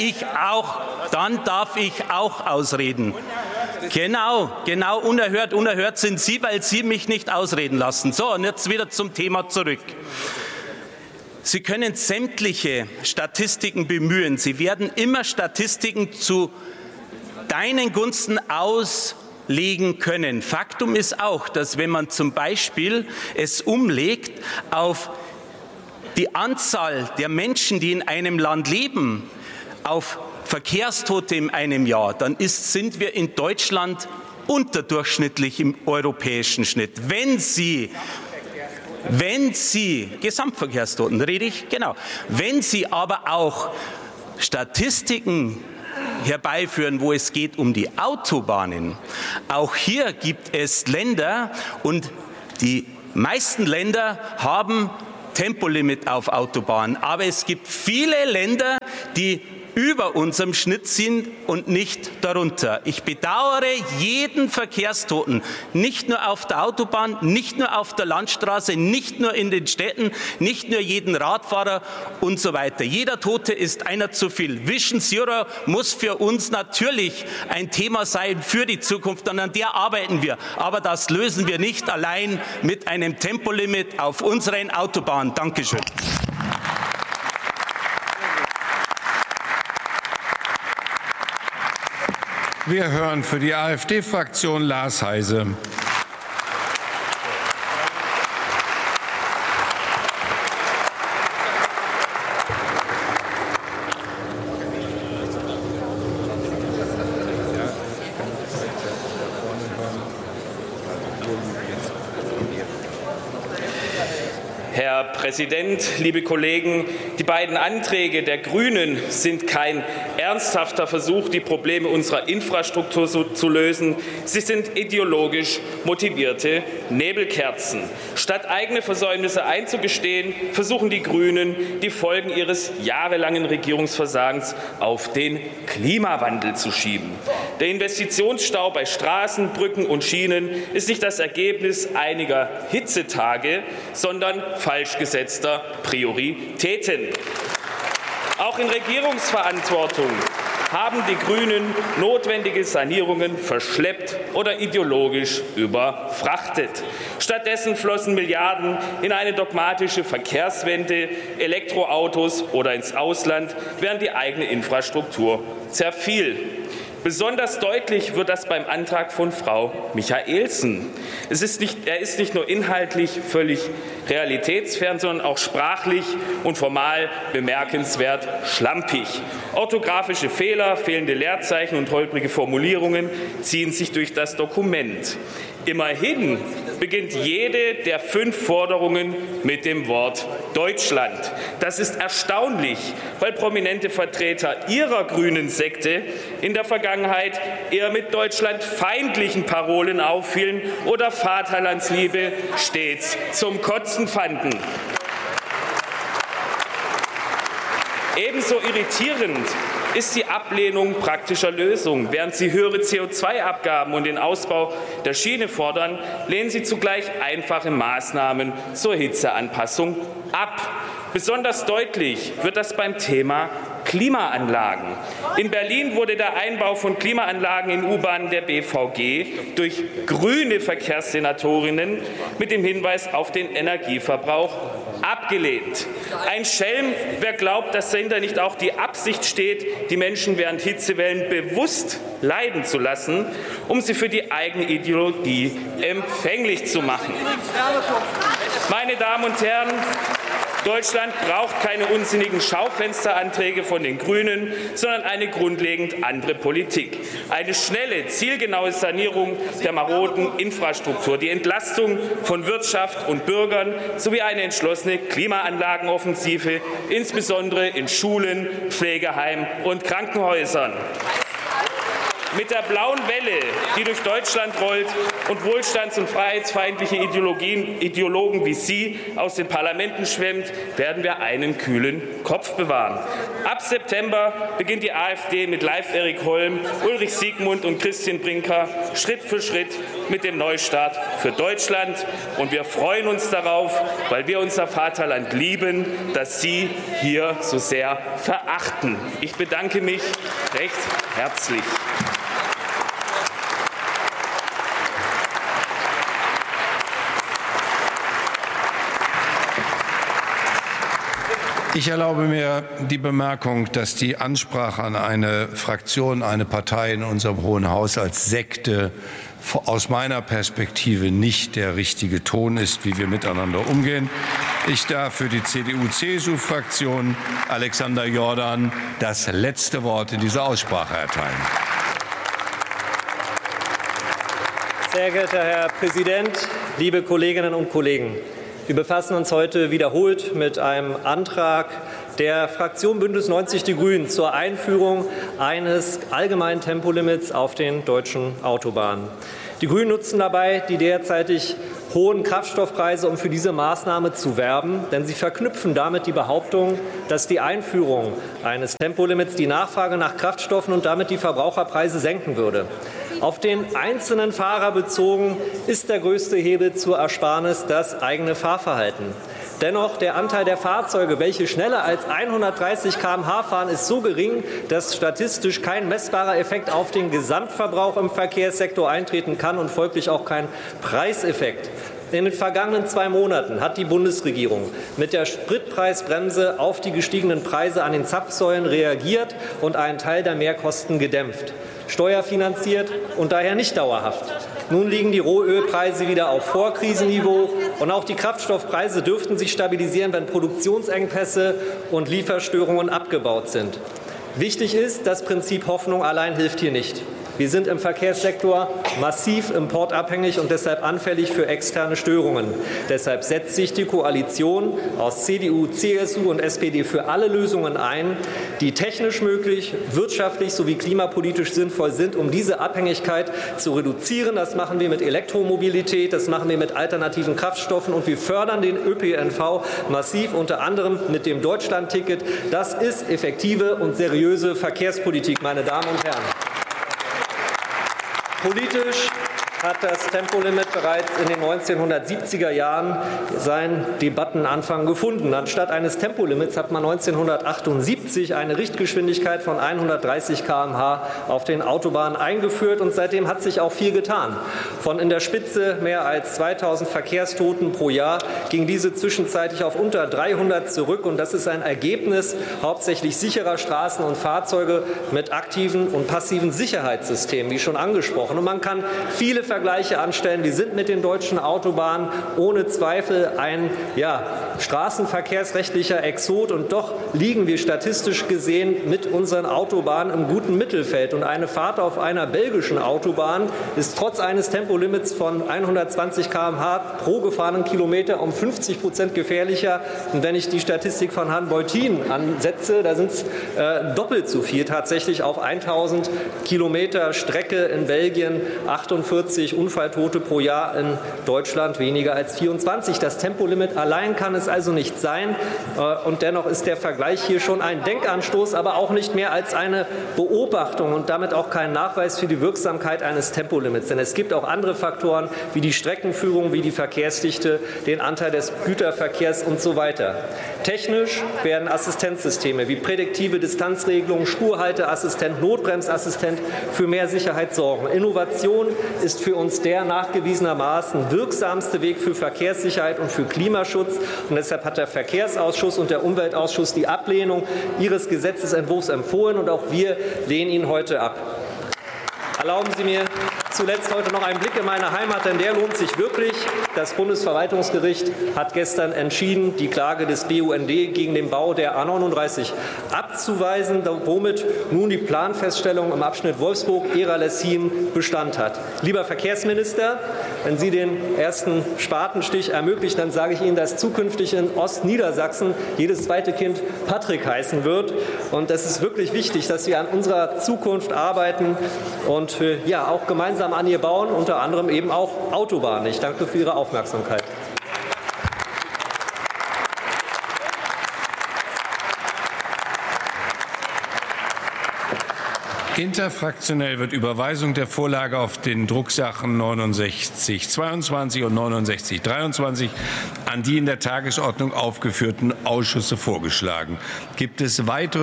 darf ich auch ausreden. Genau, unerhört sind Sie, weil Sie mich nicht ausreden lassen. So, und jetzt wieder zum Thema zurück. Sie können sämtliche Statistiken bemühen. Sie werden immer Statistiken zu deinen Gunsten auslegen können. Faktum ist auch, dass wenn man zum Beispiel es umlegt auf die Anzahl der Menschen, die in einem Land leben, auf Verkehrstote in einem Jahr, dann sind wir in Deutschland unterdurchschnittlich im europäischen Schnitt. Wenn Sie Gesamtverkehrstoten rede ich, genau. Wenn Sie aber auch Statistiken herbeiführen, wo es geht um die Autobahnen, auch hier gibt es Länder und die meisten Länder haben Tempolimit auf Autobahnen, aber es gibt viele Länder, die über unserem Schnitt sind und nicht darunter. Ich bedauere jeden Verkehrstoten, nicht nur auf der Autobahn, nicht nur auf der Landstraße, nicht nur in den Städten, nicht nur jeden Radfahrer und so weiter. Jeder Tote ist einer zu viel. Vision Zero muss für uns natürlich ein Thema sein für die Zukunft und an der arbeiten wir. Aber das lösen wir nicht allein mit einem Tempolimit auf unseren Autobahnen. Dankeschön. Wir hören für die AfD-Fraktion Lars Heise. Herr Präsident, liebe Kollegen! Die beiden Anträge der Grünen sind kein ernsthafter Versuch, die Probleme unserer Infrastruktur zu lösen. Sie sind ideologisch motivierte Nebelkerzen. Statt eigene Versäumnisse einzugestehen, versuchen die Grünen, die Folgen ihres jahrelangen Regierungsversagens auf den Klimawandel zu schieben. Der Investitionsstau bei Straßen, Brücken und Schienen ist nicht das Ergebnis einiger Hitzetage, sondern falsch gesetzter Prioritäten. Auch in Regierungsverantwortung haben die Grünen notwendige Sanierungen verschleppt oder ideologisch überfrachtet. Stattdessen flossen Milliarden in eine dogmatische Verkehrswende, Elektroautos oder ins Ausland, während die eigene Infrastruktur zerfiel. Besonders deutlich wird das beim Antrag von Frau Michaelsen. Er ist nicht nur inhaltlich völlig realitätsfern, sondern auch sprachlich und formal bemerkenswert schlampig. Orthografische Fehler, fehlende Leerzeichen und holprige Formulierungen ziehen sich durch das Dokument. Immerhin beginnt jede der 5 Forderungen mit dem Wort Deutschland. Das ist erstaunlich, weil prominente Vertreter ihrer grünen Sekte in der Vergangenheit eher mit deutschlandfeindlichen Parolen auffielen oder Vaterlandsliebe stets zum Kotzen fanden. Ebenso irritierend ist die Ablehnung praktischer Lösungen. Während Sie höhere CO2-Abgaben und den Ausbau der Schiene fordern, lehnen Sie zugleich einfache Maßnahmen zur Hitzeanpassung ab. Besonders deutlich wird das beim Thema Klimaanlagen. In Berlin wurde der Einbau von Klimaanlagen in U-Bahnen der BVG durch grüne Verkehrssenatorinnen mit dem Hinweis auf den Energieverbrauch abgelehnt. Ein Schelm, wer glaubt, dass dahinter nicht auch die Absicht steht, die Menschen während Hitzewellen bewusst leiden zu lassen, um sie für die eigene Ideologie empfänglich zu machen. Meine Damen und Herren, Deutschland braucht keine unsinnigen Schaufensteranträge von den Grünen, sondern eine grundlegend andere Politik. Eine schnelle, zielgenaue Sanierung der maroden Infrastruktur, die Entlastung von Wirtschaft und Bürgern sowie eine entschlossene Klimaanlagenoffensive, insbesondere in Schulen, Pflegeheimen und Krankenhäusern. Mit der blauen Welle, die durch Deutschland rollt und wohlstands- und freiheitsfeindliche Ideologen wie Sie aus den Parlamenten schwemmt, werden wir einen kühlen Kopf bewahren. Ab September beginnt die AfD mit Leif Erik Holm, Ulrich Siegmund und Christian Brinker Schritt für Schritt mit dem Neustart für Deutschland. Und wir freuen uns darauf, weil wir unser Vaterland lieben, das Sie hier so sehr verachten. Ich bedanke mich recht herzlich. Ich erlaube mir die Bemerkung, dass die Ansprache an eine Fraktion, eine Partei in unserem Hohen Haus als Sekte aus meiner Perspektive nicht der richtige Ton ist, wie wir miteinander umgehen. Ich darf für die CDU-CSU-Fraktion Alexander Jordan das letzte Wort in dieser Aussprache erteilen. Sehr geehrter Herr Präsident, liebe Kolleginnen und Kollegen! Wir befassen uns heute wiederholt mit einem Antrag der Fraktion Bündnis 90 Die Grünen zur Einführung eines allgemeinen Tempolimits auf den deutschen Autobahnen. Die Grünen nutzen dabei die derzeitig hohen Kraftstoffpreise, um für diese Maßnahme zu werben, denn sie verknüpfen damit die Behauptung, dass die Einführung eines Tempolimits die Nachfrage nach Kraftstoffen und damit die Verbraucherpreise senken würde. Auf den einzelnen Fahrer bezogen ist der größte Hebel zur Ersparnis das eigene Fahrverhalten. Dennoch, der Anteil der Fahrzeuge, welche schneller als 130 km/h fahren, ist so gering, dass statistisch kein messbarer Effekt auf den Gesamtverbrauch im Verkehrssektor eintreten kann und folglich auch kein Preiseffekt. In den vergangenen 2 Monaten hat die Bundesregierung mit der Spritpreisbremse auf die gestiegenen Preise an den Zapfsäulen reagiert und einen Teil der Mehrkosten gedämpft. Steuerfinanziert und daher nicht dauerhaft. Nun liegen die Rohölpreise wieder auf Vorkrisenniveau und auch die Kraftstoffpreise dürften sich stabilisieren, wenn Produktionsengpässe und Lieferstörungen abgebaut sind. Wichtig ist, das Prinzip Hoffnung allein hilft hier nicht. Wir sind im Verkehrssektor massiv importabhängig und deshalb anfällig für externe Störungen. Deshalb setzt sich die Koalition aus CDU, CSU und SPD für alle Lösungen ein, die technisch möglich, wirtschaftlich sowie klimapolitisch sinnvoll sind, um diese Abhängigkeit zu reduzieren. Das machen wir mit Elektromobilität, das machen wir mit alternativen Kraftstoffen und wir fördern den ÖPNV massiv, unter anderem mit dem Deutschlandticket. Das ist effektive und seriöse Verkehrspolitik, meine Damen und Herren. Politisch hat das Tempolimit bereits in den 1970er Jahren seinen Debattenanfang gefunden. Anstatt eines Tempolimits hat man 1978 eine Richtgeschwindigkeit von 130 km/h auf den Autobahnen eingeführt und seitdem hat sich auch viel getan. Von in der Spitze mehr als 2000 Verkehrstoten pro Jahr ging diese zwischenzeitlich auf unter 300 zurück und das ist ein Ergebnis hauptsächlich sicherer Straßen und Fahrzeuge mit aktiven und passiven Sicherheitssystemen, wie schon angesprochen. Und man kann viele Vergleiche anstellen. Die sind mit den deutschen Autobahnen ohne Zweifel ein straßenverkehrsrechtlicher Exot. Und doch liegen wir statistisch gesehen mit unseren Autobahnen im guten Mittelfeld. Und eine Fahrt auf einer belgischen Autobahn ist trotz eines Tempolimits von 120 km/h pro gefahrenen Kilometer um 50% gefährlicher. Und wenn ich die Statistik von Herrn Beutin ansetze, da sind es doppelt so viel tatsächlich auf 1000 Kilometer Strecke in Belgien, 48 Unfalltote pro Jahr, in Deutschland weniger als 24. Das Tempolimit allein kann es also nicht sein. Und dennoch ist der Vergleich hier schon ein Denkanstoß, aber auch nicht mehr als eine Beobachtung und damit auch kein Nachweis für die Wirksamkeit eines Tempolimits. Denn es gibt auch andere Faktoren wie die Streckenführung, wie die Verkehrsdichte, den Anteil des Güterverkehrs und so weiter. Technisch werden Assistenzsysteme wie prädiktive Distanzregelung, Spurhalteassistent, Notbremsassistent für mehr Sicherheit sorgen. Innovation ist für uns der nachgewiesenermaßen wirksamste Weg für Verkehrssicherheit und für Klimaschutz. Und deshalb hat der Verkehrsausschuss und der Umweltausschuss die Ablehnung Ihres Gesetzesentwurfs empfohlen. Und auch wir lehnen ihn heute ab. Erlauben Sie mir zuletzt heute noch einen Blick in meine Heimat, denn der lohnt sich wirklich. Das Bundesverwaltungsgericht hat gestern entschieden, die Klage des BUND gegen den Bau der A39 abzuweisen, womit nun die Planfeststellung im Abschnitt Wolfsburg-Ehra-Lessien Bestand hat. Lieber Verkehrsminister, wenn Sie den ersten Spatenstich ermöglichen, dann sage ich Ihnen, dass zukünftig in Ostniedersachsen jedes zweite Kind Patrick heißen wird. Und es ist wirklich wichtig, dass wir an unserer Zukunft arbeiten und auch gemeinsam an ihr bauen, unter anderem eben auch Autobahnen. Ich danke für Ihre Aufmerksamkeit. Interfraktionell wird Überweisung der Vorlage auf den Drucksachen 6922 und 6923 an die in der Tagesordnung aufgeführten Ausschüsse vorgeschlagen. Gibt es weitere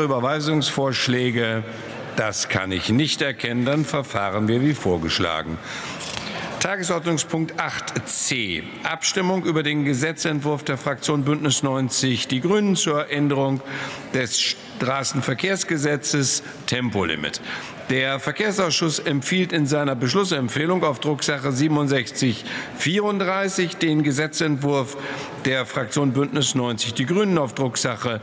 Überweisungsvorschläge? Das kann ich nicht erkennen. Dann verfahren wir wie vorgeschlagen. Tagesordnungspunkt 8c. Abstimmung über den Gesetzentwurf der Fraktion Bündnis 90 Die Grünen zur Änderung des Straßenverkehrsgesetzes Tempolimit. Der Verkehrsausschuss empfiehlt in seiner Beschlussempfehlung auf Drucksache 6734 den Gesetzentwurf der Fraktion Bündnis 90 Die Grünen auf Drucksache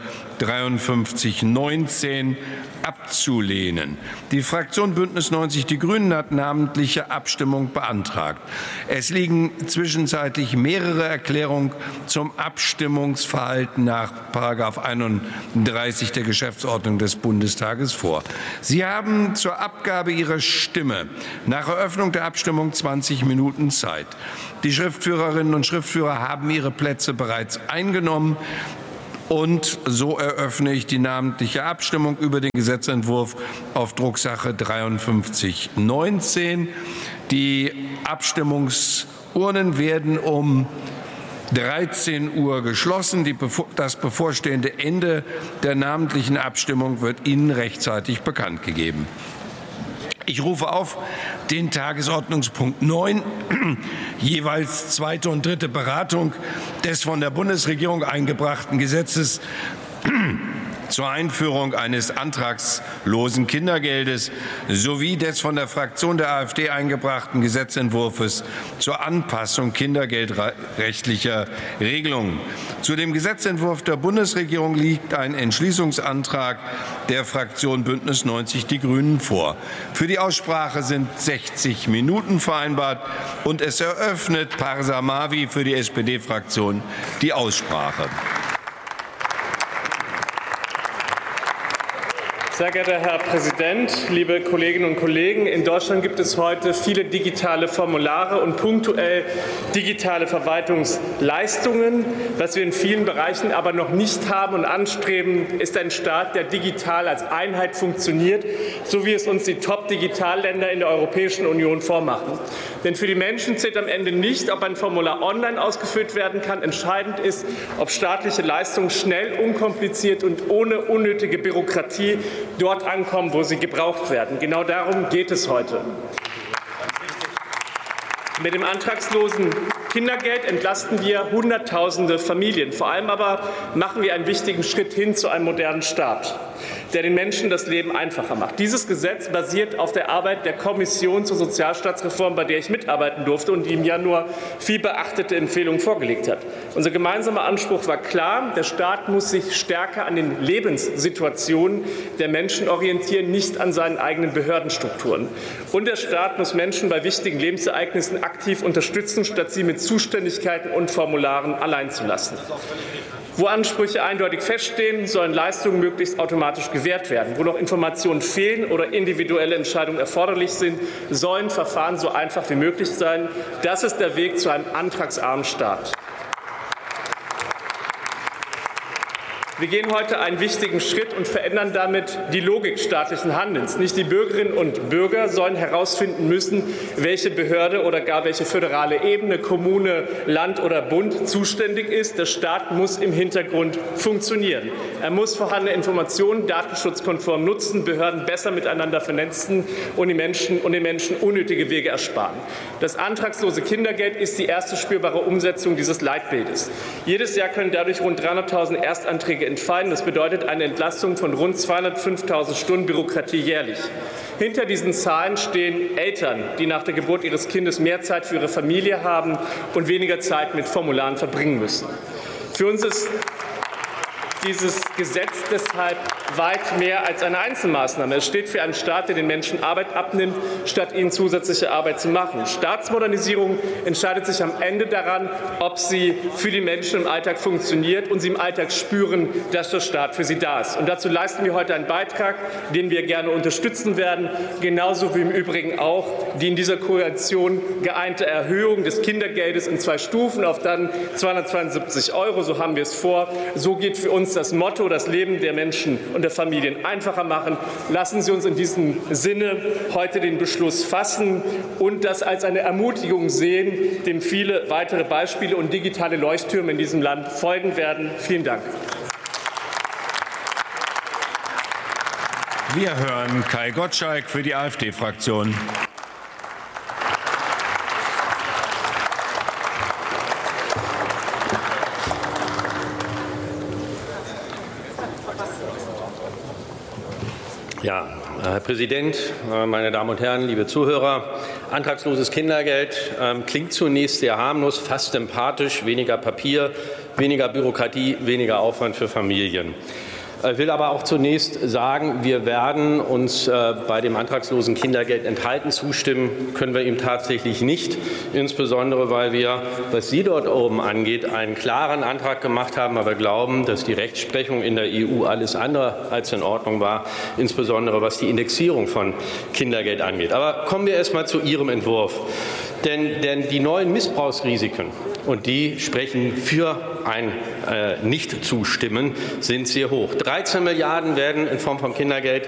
5319 abzulehnen. Die Fraktion Bündnis 90 Die Grünen hat namentliche Abstimmung beantragt. Es liegen zwischenzeitlich mehrere Erklärungen zum Abstimmungsverhalten nach § 31 der Geschäftsordnung des Bundestages vor. Sie haben zur Abgabe Ihrer Stimme nach Eröffnung der Abstimmung 20 Minuten Zeit. Die Schriftführerinnen und Schriftführer haben ihre Plätze bereits eingenommen. Und so eröffne ich die namentliche Abstimmung über den Gesetzentwurf auf Drucksache 5319. Die Abstimmungsurnen werden um 13 Uhr geschlossen. Das bevorstehende Ende der namentlichen Abstimmung wird Ihnen rechtzeitig bekannt gegeben. Ich rufe auf den Tagesordnungspunkt 9, jeweils zweite und dritte Beratung des von der Bundesregierung eingebrachten Gesetzes zur Einführung eines antragslosen Kindergeldes sowie des von der Fraktion der AfD eingebrachten Gesetzentwurfs zur Anpassung kindergeldrechtlicher Regelungen. Zu dem Gesetzentwurf der Bundesregierung liegt ein Entschließungsantrag der Fraktion Bündnis 90 Die Grünen vor. Für die Aussprache sind 60 Minuten vereinbart und es eröffnet Parsa Mavi für die SPD-Fraktion die Aussprache. Sehr geehrter Herr Präsident, liebe Kolleginnen und Kollegen! In Deutschland gibt es heute viele digitale Formulare und punktuell digitale Verwaltungsleistungen. Was wir in vielen Bereichen aber noch nicht haben und anstreben, ist ein Staat, der digital als Einheit funktioniert, so wie es uns die Top-Digitalländer in der Europäischen Union vormachen. Denn für die Menschen zählt am Ende nicht, ob ein Formular online ausgefüllt werden kann. Entscheidend ist, ob staatliche Leistungen schnell, unkompliziert und ohne unnötige Bürokratie dort ankommen, wo sie gebraucht werden. Genau darum geht es heute. Mit dem antragslosen Kindergeld entlasten wir Hunderttausende Familien. Vor allem aber machen wir einen wichtigen Schritt hin zu einem modernen Staat, der den Menschen das Leben einfacher macht. Dieses Gesetz basiert auf der Arbeit der Kommission zur Sozialstaatsreform, bei der ich mitarbeiten durfte und die im Januar viel beachtete Empfehlungen vorgelegt hat. Unser gemeinsamer Anspruch war klar: Der Staat muss sich stärker an den Lebenssituationen der Menschen orientieren, nicht an seinen eigenen Behördenstrukturen. Und der Staat muss Menschen bei wichtigen Lebensereignissen aktiv unterstützen, statt sie mit Zuständigkeiten und Formularen allein zu lassen. Wo Ansprüche eindeutig feststehen, sollen Leistungen möglichst automatisch gewährt werden. Wo noch Informationen fehlen oder individuelle Entscheidungen erforderlich sind, sollen Verfahren so einfach wie möglich sein. Das ist der Weg zu einem antragsarmen Staat. Wir gehen heute einen wichtigen Schritt und verändern damit die Logik staatlichen Handelns. Nicht die Bürgerinnen und Bürger sollen herausfinden müssen, welche Behörde oder gar welche föderale Ebene, Kommune, Land oder Bund zuständig ist. Der Staat muss im Hintergrund funktionieren. Er muss vorhandene Informationen datenschutzkonform nutzen, Behörden besser miteinander vernetzen und den Menschen unnötige Wege ersparen. Das antragslose Kindergeld ist die erste spürbare Umsetzung dieses Leitbildes. Jedes Jahr können dadurch rund 300.000 Erstanträge entfallen. Das bedeutet eine Entlastung von rund 205.000 Stunden Bürokratie jährlich. Hinter diesen Zahlen stehen Eltern, die nach der Geburt ihres Kindes mehr Zeit für ihre Familie haben und weniger Zeit mit Formularen verbringen müssen. Für uns ist dieses Gesetz deshalb weit mehr als eine Einzelmaßnahme. Es steht für einen Staat, der den Menschen Arbeit abnimmt, statt ihnen zusätzliche Arbeit zu machen. Staatsmodernisierung entscheidet sich am Ende daran, ob sie für die Menschen im Alltag funktioniert und sie im Alltag spüren, dass der Staat für sie da ist. Und dazu leisten wir heute einen Beitrag, den wir gerne unterstützen werden, genauso wie im Übrigen auch die in dieser Koalition geeinte Erhöhung des Kindergeldes in 2 Stufen auf dann 272 €. So haben wir es vor. So geht für uns das Motto: Das Leben der Menschen und der Familien einfacher machen. Lassen Sie uns in diesem Sinne heute den Beschluss fassen und das als eine Ermutigung sehen, dem viele weitere Beispiele und digitale Leuchttürme in diesem Land folgen werden. Vielen Dank. Wir hören Kai Gottschalk für die AfD-Fraktion. Ja, Herr Präsident, meine Damen und Herren, liebe Zuhörer! Antragsloses Kindergeld klingt zunächst sehr harmlos, fast sympathisch, weniger Papier, weniger Bürokratie, weniger Aufwand für Familien. Ich will aber auch zunächst sagen, wir werden uns bei dem antragslosen Kindergeld enthalten. Zustimmen können wir ihm tatsächlich nicht, insbesondere weil wir, was Sie dort oben angeht, einen klaren Antrag gemacht haben, aber glauben, dass die Rechtsprechung in der EU alles andere als in Ordnung war, insbesondere was die Indexierung von Kindergeld angeht. Aber kommen wir erst mal zu Ihrem Entwurf. Denn die neuen Missbrauchsrisiken, und die sprechen für ein Nicht-Zustimmen, sind sehr hoch. 13 Milliarden werden in Form von Kindergeld